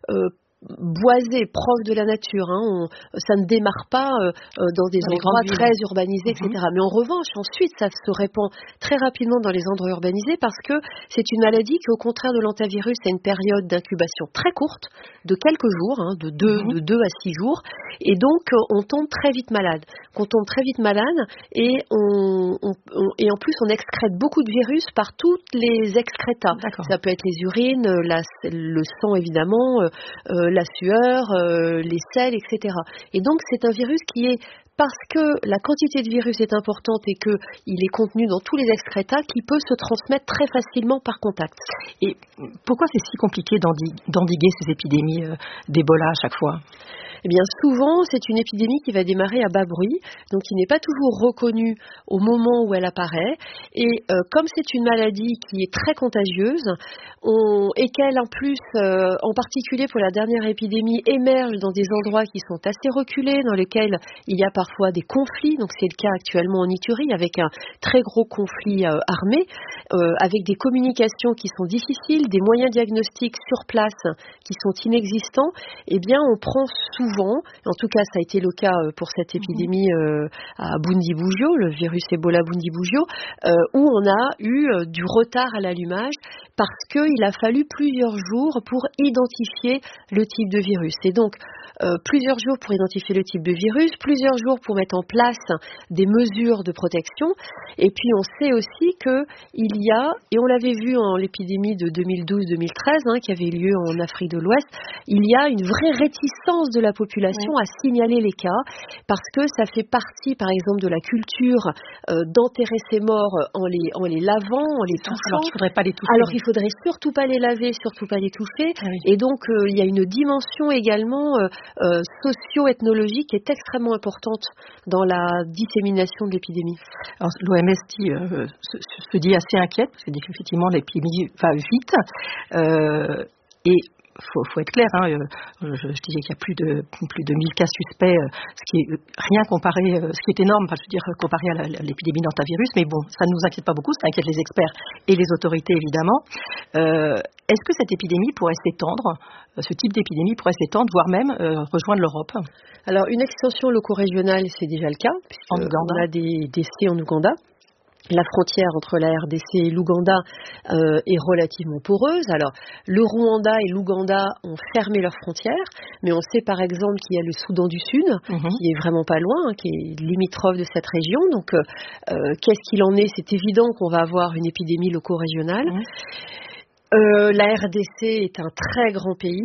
boisé, proche de la nature. Ça ne démarre pas dans des endroits très urbanisés, etc. Mais en revanche, ensuite, ça se répand très rapidement dans les endroits urbanisés parce que c'est une maladie qui, au contraire de l'hantavirus, a une période d'incubation très courte, de quelques jours, de 2 à 6 jours. Et donc, on tombe très vite malade. On tombe très vite malade et et en plus, on excrète beaucoup de virus par tous les excrétas. Ça peut être les urines, le sang, évidemment, la sueur, les selles, etc. Et donc, c'est un virus qui est, parce que la quantité de virus est importante et qu'il est contenu dans tous les excrétas, qui peut se transmettre très facilement par contact.
Et pourquoi c'est si compliqué d'endiguer ces épidémies d'Ebola à chaque fois ?
Eh bien, souvent, c'est une épidémie qui va démarrer à bas bruit, donc qui n'est pas toujours reconnue au moment où elle apparaît. Et comme c'est une maladie qui est très contagieuse, et qu'elle, en plus, en particulier pour la dernière épidémie, émerge dans des endroits qui sont assez reculés, dans lesquels il y a parfois des conflits. Donc, c'est le cas actuellement en Ituri, avec un très gros conflit armé, avec des communications qui sont difficiles, des moyens diagnostiques sur place qui sont inexistants. Eh bien, on prend souvent, en tout cas ça a été le cas pour cette épidémie à Bundibugyo, le virus Ebola Bundibugyo, où on a eu du retard à l'allumage parce qu'il a fallu plusieurs jours pour identifier le type de virus. Et donc, plusieurs jours pour identifier le type de virus, plusieurs jours pour mettre en place des mesures de protection. Et puis on sait aussi qu'il y a, et on l'avait vu en l'épidémie de 2012-2013, qui avait lieu en Afrique de l'Ouest, il y a une vraie réticence de la population à signaler les cas, parce que ça fait partie, par exemple, de la culture d'enterrer ses morts en les lavant, en les touchant.
Alors qu'il faudrait pas les toucher.
Alors il faudrait surtout pas les laver, surtout pas les toucher. Et donc il y a une dimension également socio-ethnologique qui est extrêmement importante dans la dissémination de l'épidémie.
Alors, l'OMS se dit assez inquiète, parce que effectivement l'épidémie va vite. Et faut être clair, je disais qu'il y a plus de 1000 cas suspects, ce qui est rien comparé, ce qui est énorme, comparé à l'épidémie d'hantavirus, mais bon, ça ne nous inquiète pas beaucoup, ça inquiète les experts et les autorités évidemment. Est-ce que cette épidémie pourrait s'étendre, ce type d'épidémie pourrait s'étendre, voire même rejoindre l'Europe?
Alors, une extension loco-régionale, c'est déjà le cas, puisqu'on a des décès en Ouganda. La frontière entre la RDC et l'Ouganda est relativement poreuse. Alors, le Rwanda et l'Ouganda ont fermé leurs frontières, mais on sait par exemple qu'il y a le Soudan du Sud, qui est vraiment pas loin, qui est limitrophe de cette région. Donc, qu'est-ce qu'il en est? C'est évident qu'on va avoir une épidémie loco-régionale. La RDC est un très grand pays.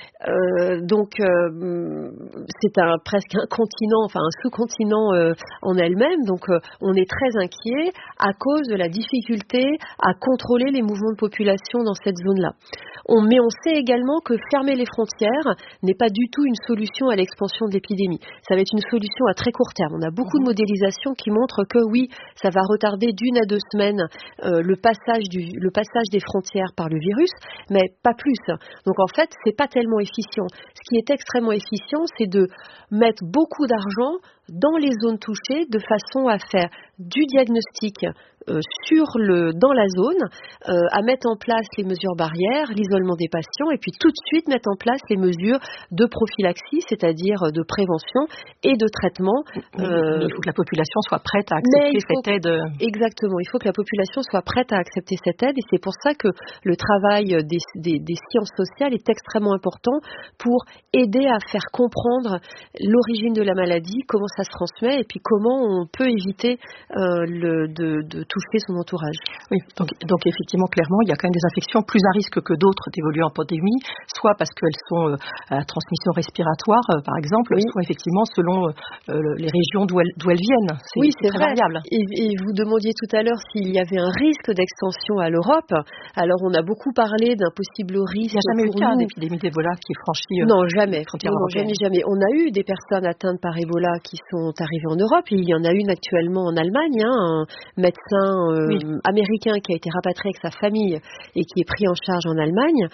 Donc c'est presque un continent, enfin un sous-continent en elle-même. Donc on est très inquiet à cause de la difficulté à contrôler les mouvements de population dans cette zone-là. Mais on sait également que fermer les frontières n'est pas du tout une solution à l'expansion de l'épidémie. Ça va être une solution à très court terme. On a beaucoup de modélisations qui montrent que oui, ça va retarder d'1 à 2 semaines le passage des frontières par le virus, mais pas plus. Donc en fait, c'est pas tellement efficient. Ce qui est extrêmement efficient, c'est de mettre beaucoup d'argent dans les zones touchées de façon à faire du diagnostic dans la zone, à mettre en place les mesures barrières, l'isolement des patients, et puis tout de suite mettre en place les mesures de prophylaxie, c'est-à-dire de prévention et de traitement.
Mais il faut que la population soit prête à accepter cette aide.
Exactement, il faut que la population soit prête à accepter cette aide, et c'est pour ça que le travail des sciences sociales est extrêmement important pour aider à faire comprendre l'origine de la maladie, comment ça se transmet, et puis comment on peut éviter de toucher son entourage.
Oui, donc effectivement, clairement, il y a quand même des infections plus à risque que d'autres d'évoluer en pandémie, soit parce qu'elles sont à transmission respiratoire, par exemple, soit effectivement selon les régions d'où elles viennent.
C'est
très
vrai.
variable.
Et vous demandiez tout à l'heure s'il y avait un risque d'extension à l'Europe. Alors, on a beaucoup parlé d'un possible risque.
Il n'y a jamais eu de cas d'épidémie d'Ebola qui est franchi
non, jamais.
les frontières européennes.
Jamais. On a eu des personnes atteintes par Ebola qui sont arrivées en Europe. Il y en a une actuellement en Allemagne, un médecin américain qui a été rapatrié avec sa famille et qui est pris en charge en Allemagne.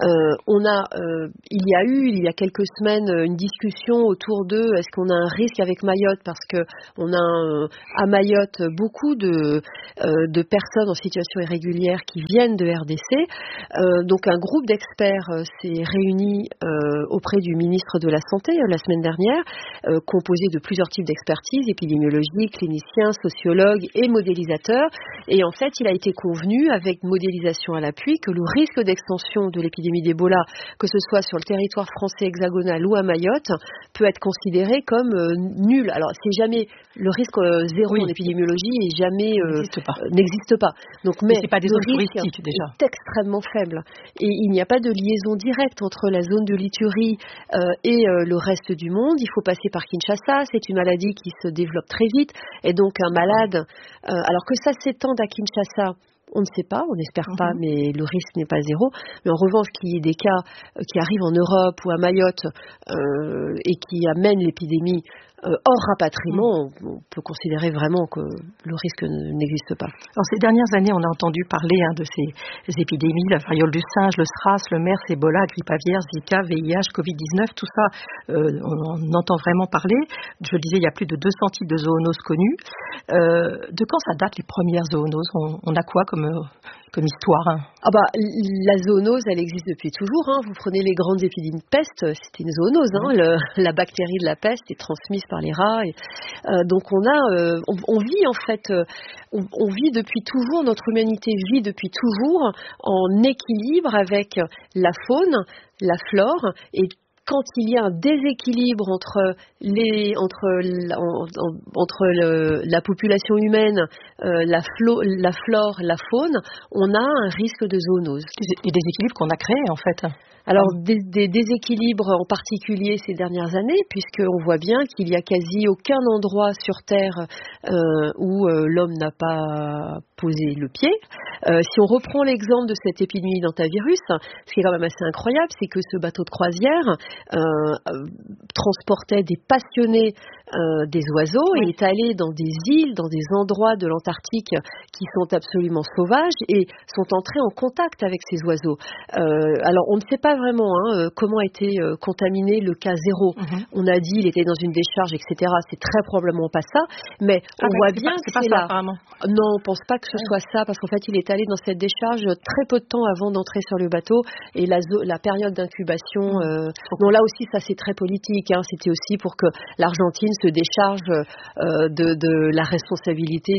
Il y a quelques semaines une discussion autour de est-ce qu'on a un risque avec Mayotte, parce que on a à Mayotte beaucoup de personnes en situation irrégulière qui viennent de RDC. Donc un groupe d'experts s'est réuni auprès du ministre de la Santé la semaine dernière, composé de plusieurs types d'expertise, épidémiologiques, cliniciens, sociologues et modélisateurs. Et en fait, il a été convenu, avec modélisation à l'appui, que le risque d'extension de l'épidémie d'Ebola, que ce soit sur le territoire français hexagonal ou à Mayotte, peut être considéré comme nul. Alors, c'est jamais le risque zéro en épidémiologie et jamais n'existe pas. Donc, mais
c'est pas des zones
risque
touristiques déjà.
Est extrêmement faible. Et il n'y a pas de liaison directe entre la zone de l'Ituri et le reste du monde. Il faut passer par Kinshasa. C'est une maladie qui se développe très vite. Et donc, un malade, alors que ça s'étende à Kinshasa, on ne sait pas, on n'espère pas, mais le risque n'est pas zéro. Mais en revanche, qu'il y ait des cas qui arrivent en Europe ou à Mayotte et qui amènent l'épidémie hors rapatriement, on peut considérer vraiment que le risque n'existe pas.
Alors, ces dernières années, on a entendu parler de ces épidémies, la variole du singe, le SRAS, le MERS, Ebola, grippe aviaire, Zika, VIH, Covid-19, tout ça, on entend vraiment parler. Je le disais, il y a plus de 200 types de zoonoses connus. De quand ça date, les premières zoonoses? On a quoi comme histoire?
La zoonose, elle existe depuis toujours. Vous prenez les grandes épidémies de peste, c'était une zoonose. La bactérie de la peste est transmise par les rats. Donc on vit en fait, on vit depuis toujours, notre humanité vit depuis toujours en équilibre avec la faune, la flore, et quand il y a un déséquilibre entre la population humaine, la flore, la faune, on a un risque de zoonose.
Des déséquilibres qu'on a créés en fait.
Alors des déséquilibres en particulier ces dernières années, puisqu'on voit bien qu'il n'y a quasi aucun endroit sur Terre où l'homme n'a pas posé le pied. Si on reprend l'exemple de cette épidémie d'hantavirus, ce qui est quand même assez incroyable, c'est que ce bateau de croisière transportait des passionnés des oiseaux et est allé dans des îles, dans des endroits de l'Antarctique qui sont absolument sauvages et sont entrés en contact avec ces oiseaux. Alors on ne sait pas vraiment comment a été contaminé le cas zéro. On a dit il était dans une décharge, etc. C'est très probablement pas ça, mais on voit bien que c'est là.
Apparemment.
Non, on pense pas que ce soit ça, parce qu'en fait il est allé dans cette décharge très peu de temps avant d'entrer sur le bateau, et la période d'incubation, bon là aussi ça c'est très politique, c'était aussi pour que l'Argentine se décharge de la responsabilité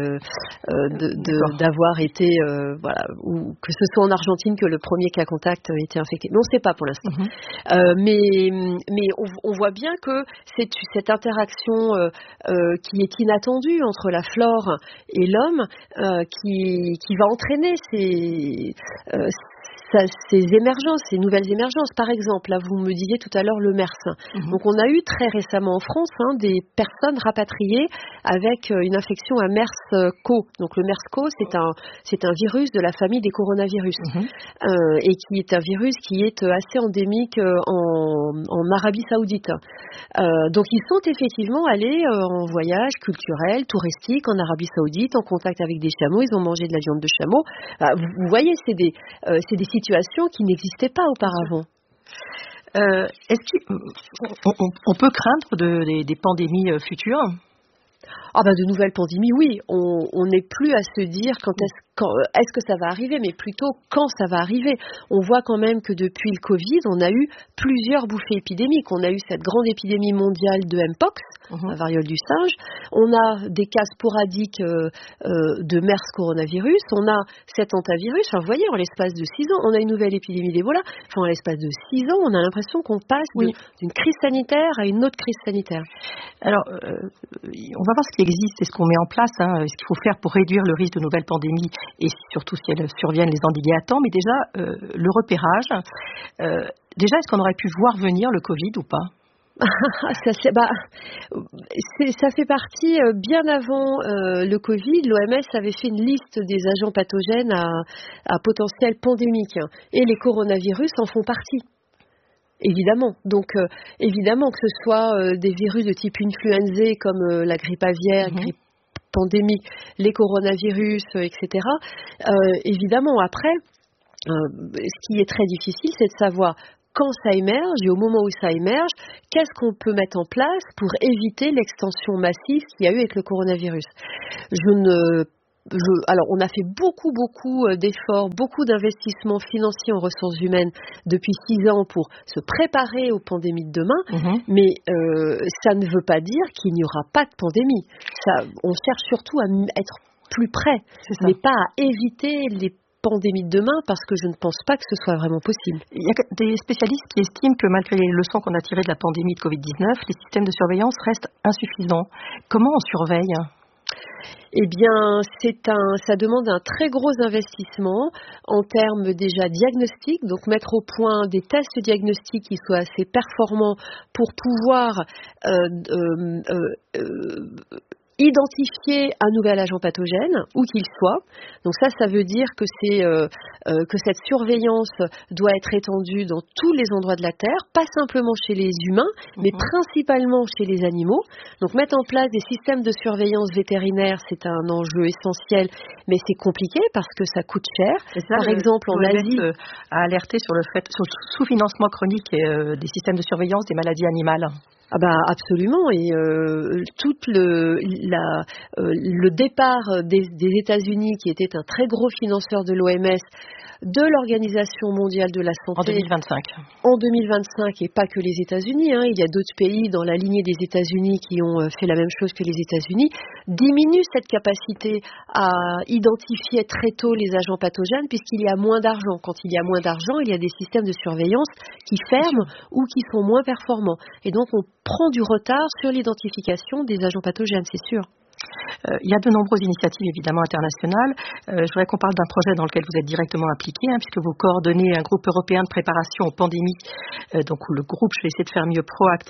d'avoir été ou que ce soit en Argentine que le premier cas contact était infecté. Mais on ne sait pas pour l'instant. Mais on voit bien que c'est cette interaction qui est inattendue entre la flore et l'homme qui va entraîner ces émergences, ces nouvelles émergences. Par exemple, là, vous me disiez tout à l'heure le MERS. Donc, on a eu très récemment en France des personnes rapatriées avec une infection à MERS-CoV. Donc, le MERS-CoV, c'est un virus de la famille des coronavirus et qui est un virus qui est assez endémique en Arabie Saoudite. Donc, ils sont effectivement allés en voyage culturel, touristique en Arabie Saoudite, en contact avec des chameaux. Ils ont mangé de la viande de chameau. Vous voyez, c'est des situations qui n'existaient pas auparavant.
Est-ce qu'on peut craindre des pandémies futures ?
De nouvelles pandémies, oui. On n'est plus à se dire est-ce que ça va arriver, mais plutôt quand ça va arriver. On voit quand même que depuis le Covid, on a eu plusieurs bouffées épidémiques. On a eu cette grande épidémie mondiale de Mpox, la variole du singe. On a des cas sporadiques de MERS coronavirus. On a cet hantavirus. Vous voyez, en l'espace de 6 ans, on a une nouvelle épidémie d'Ebola. En l'espace de 6 ans, on a l'impression qu'on passe d'une crise sanitaire à une autre crise sanitaire.
Alors, on va voir ce qui existe et ce qu'on met en place, ce qu'il faut faire pour réduire le risque de nouvelles pandémies et surtout si elles surviennent, les endiguer à temps. Mais déjà, le repérage. Déjà, est-ce qu'on aurait pu voir venir le Covid ou pas ?
Ça fait partie, bien avant le Covid, l'OMS avait fait une liste des agents pathogènes à potentiel pandémique et les coronavirus en font partie. Évidemment. Donc, évidemment que ce soit des virus de type influenzé comme la grippe aviaire, grippe pandémique, les coronavirus, etc. Évidemment, après, ce qui est très difficile, c'est de savoir quand ça émerge et au moment où ça émerge, qu'est-ce qu'on peut mettre en place pour éviter l'extension massive qu'il y a eu avec le coronavirus. Alors, on a fait beaucoup d'efforts, beaucoup d'investissements financiers en ressources humaines depuis 6 ans pour se préparer aux pandémies de demain, mais ça ne veut pas dire qu'il n'y aura pas de pandémie. On cherche surtout à être plus près, mais pas à éviter les pandémie de demain, parce que je ne pense pas que ce soit vraiment possible.
Il y a des spécialistes qui estiment que malgré les leçons qu'on a tirées de la pandémie de Covid-19, les systèmes de surveillance restent insuffisants. Comment on surveille ?
Eh bien, ça demande un très gros investissement en termes déjà diagnostiques, donc mettre au point des tests diagnostiques qui soient assez performants pour pouvoir identifier un nouvel agent pathogène, où qu'il soit. Donc ça veut dire que cette surveillance doit être étendue dans tous les endroits de la Terre, pas simplement chez les humains, mais principalement chez les animaux. Donc mettre en place des systèmes de surveillance vétérinaire, c'est un enjeu essentiel, mais c'est compliqué parce que ça coûte cher. Par exemple, en Asie,
a alerté sur le sous-financement chronique des systèmes de surveillance des maladies animales.
Absolument, et tout le départ des États-Unis, qui était un très gros financeur de l'OMS, de l'Organisation mondiale de la santé en 2025 et pas que les États-Unis, il y a d'autres pays dans la lignée des États-Unis qui ont fait la même chose que les États-Unis, diminuent cette capacité à identifier très tôt les agents pathogènes, puisqu'il y a moins d'argent. Quand il y a moins d'argent, il y a des systèmes de surveillance qui ferment ou qui sont moins performants, et donc on prend du retard sur l'identification des agents pathogènes, c'est sûr.
Il y a de nombreuses initiatives évidemment internationales. Je voudrais qu'on parle d'un projet dans lequel vous êtes directement impliqué, puisque vous coordonnez un groupe européen de préparation aux pandémies. Donc le groupe, je vais essayer de faire mieux,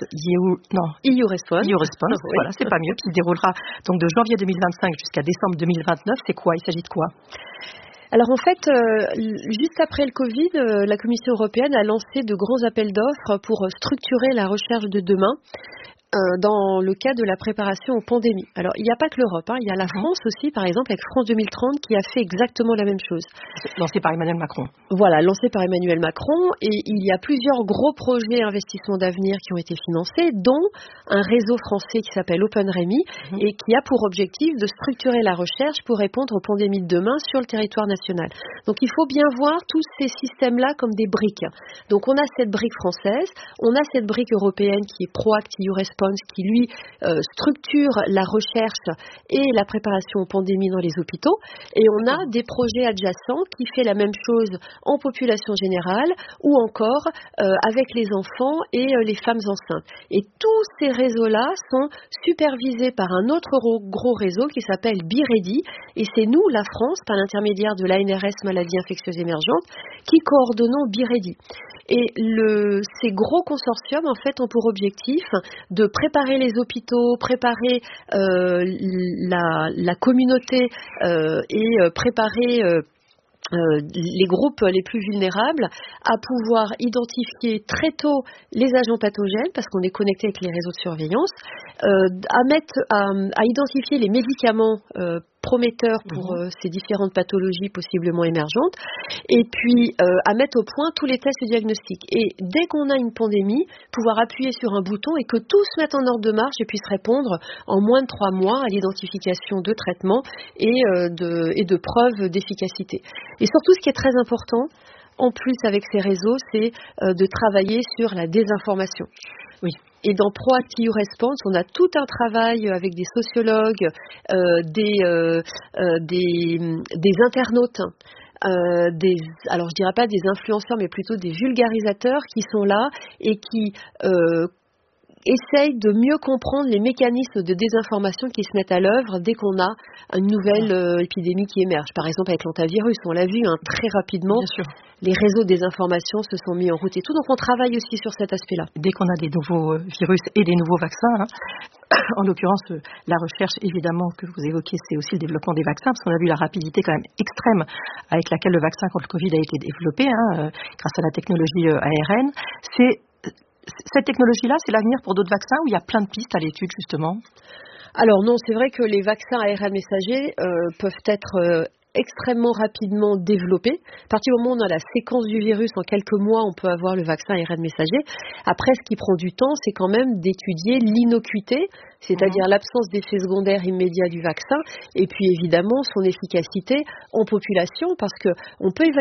EU Response.
Voilà, c'est pas mieux, qui se déroulera donc de janvier 2025 jusqu'à décembre 2029. C'est quoi ? Il s'agit de quoi ?
Alors en fait, juste après le Covid, la Commission européenne a lancé de gros appels d'offres pour structurer la recherche de demain dans le cadre de la préparation aux pandémies. Alors, il n'y a pas que l'Europe, il y a la France aussi, par exemple, avec France 2030, qui a fait exactement la même chose.
Lancé par Emmanuel Macron.
Voilà, lancé par Emmanuel Macron, et il y a plusieurs gros projets investissements d'avenir qui ont été financés, dont un réseau français qui s'appelle OpenRemi, et qui a pour objectif de structurer la recherche pour répondre aux pandémies de demain sur le territoire national. Donc, il faut bien voir tous ces systèmes-là comme des briques. Donc, on a cette brique française, on a cette brique européenne qui est PROACT, EU Response, Response qui, lui, structure la recherche et la préparation aux pandémies dans les hôpitaux. Et on a des projets adjacents qui fait la même chose en population générale ou encore avec les enfants et les femmes enceintes. Et tous ces réseaux-là sont supervisés par un autre gros réseau qui s'appelle BeReady. Et c'est nous, la France, par l'intermédiaire de l'ANRS Maladies infectieuses émergentes, qui coordonnons BeReady. Et ces gros consortiums, en fait, ont pour objectif de préparer les hôpitaux, préparer la communauté et préparer les groupes les plus vulnérables à pouvoir identifier très tôt les agents pathogènes, parce qu'on est connecté avec les réseaux de surveillance, à identifier les médicaments prometteurs pour ces différentes pathologies possiblement émergentes, et puis à mettre au point tous les tests diagnostiques. Et dès qu'on a une pandémie, pouvoir appuyer sur un bouton et que tout se mette en ordre de marche et puisse répondre en moins de 3 mois à l'identification de traitements et de preuves d'efficacité. Et surtout, ce qui est très important, en plus avec ces réseaux, c'est de travailler sur la désinformation. Oui. Et dans Proactive Response, on a tout un travail avec des sociologues, des internautes, alors je dirais pas des influenceurs, mais plutôt des vulgarisateurs qui sont là et qui essayent de mieux comprendre les mécanismes de désinformation qui se mettent à l'œuvre dès qu'on a une nouvelle épidémie qui émerge. Par exemple, avec l'hantavirus, on l'a vu très rapidement. Bien sûr. Les réseaux de désinformation se sont mis en route et tout, donc on travaille aussi sur cet aspect-là.
Dès qu'on a des nouveaux virus et des nouveaux vaccins, en l'occurrence, la recherche, évidemment, que vous évoquez, c'est aussi le développement des vaccins, parce qu'on a vu la rapidité quand même extrême avec laquelle le vaccin contre le Covid a été développé, grâce à la technologie ARN. Cette technologie-là, c'est l'avenir pour d'autres vaccins où il y a plein de pistes à l'étude, justement?
Alors non, c'est vrai que les vaccins ARN messagers peuvent être extrêmement rapidement développés. À partir du moment où on a la séquence du virus, en quelques mois, on peut avoir le vaccin ARN messager. Après, ce qui prend du temps, c'est quand même d'étudier l'innocuité, c'est-à-dire l'absence d'effets secondaires immédiats du vaccin, et puis évidemment son efficacité en population, parce qu'on peut évaluer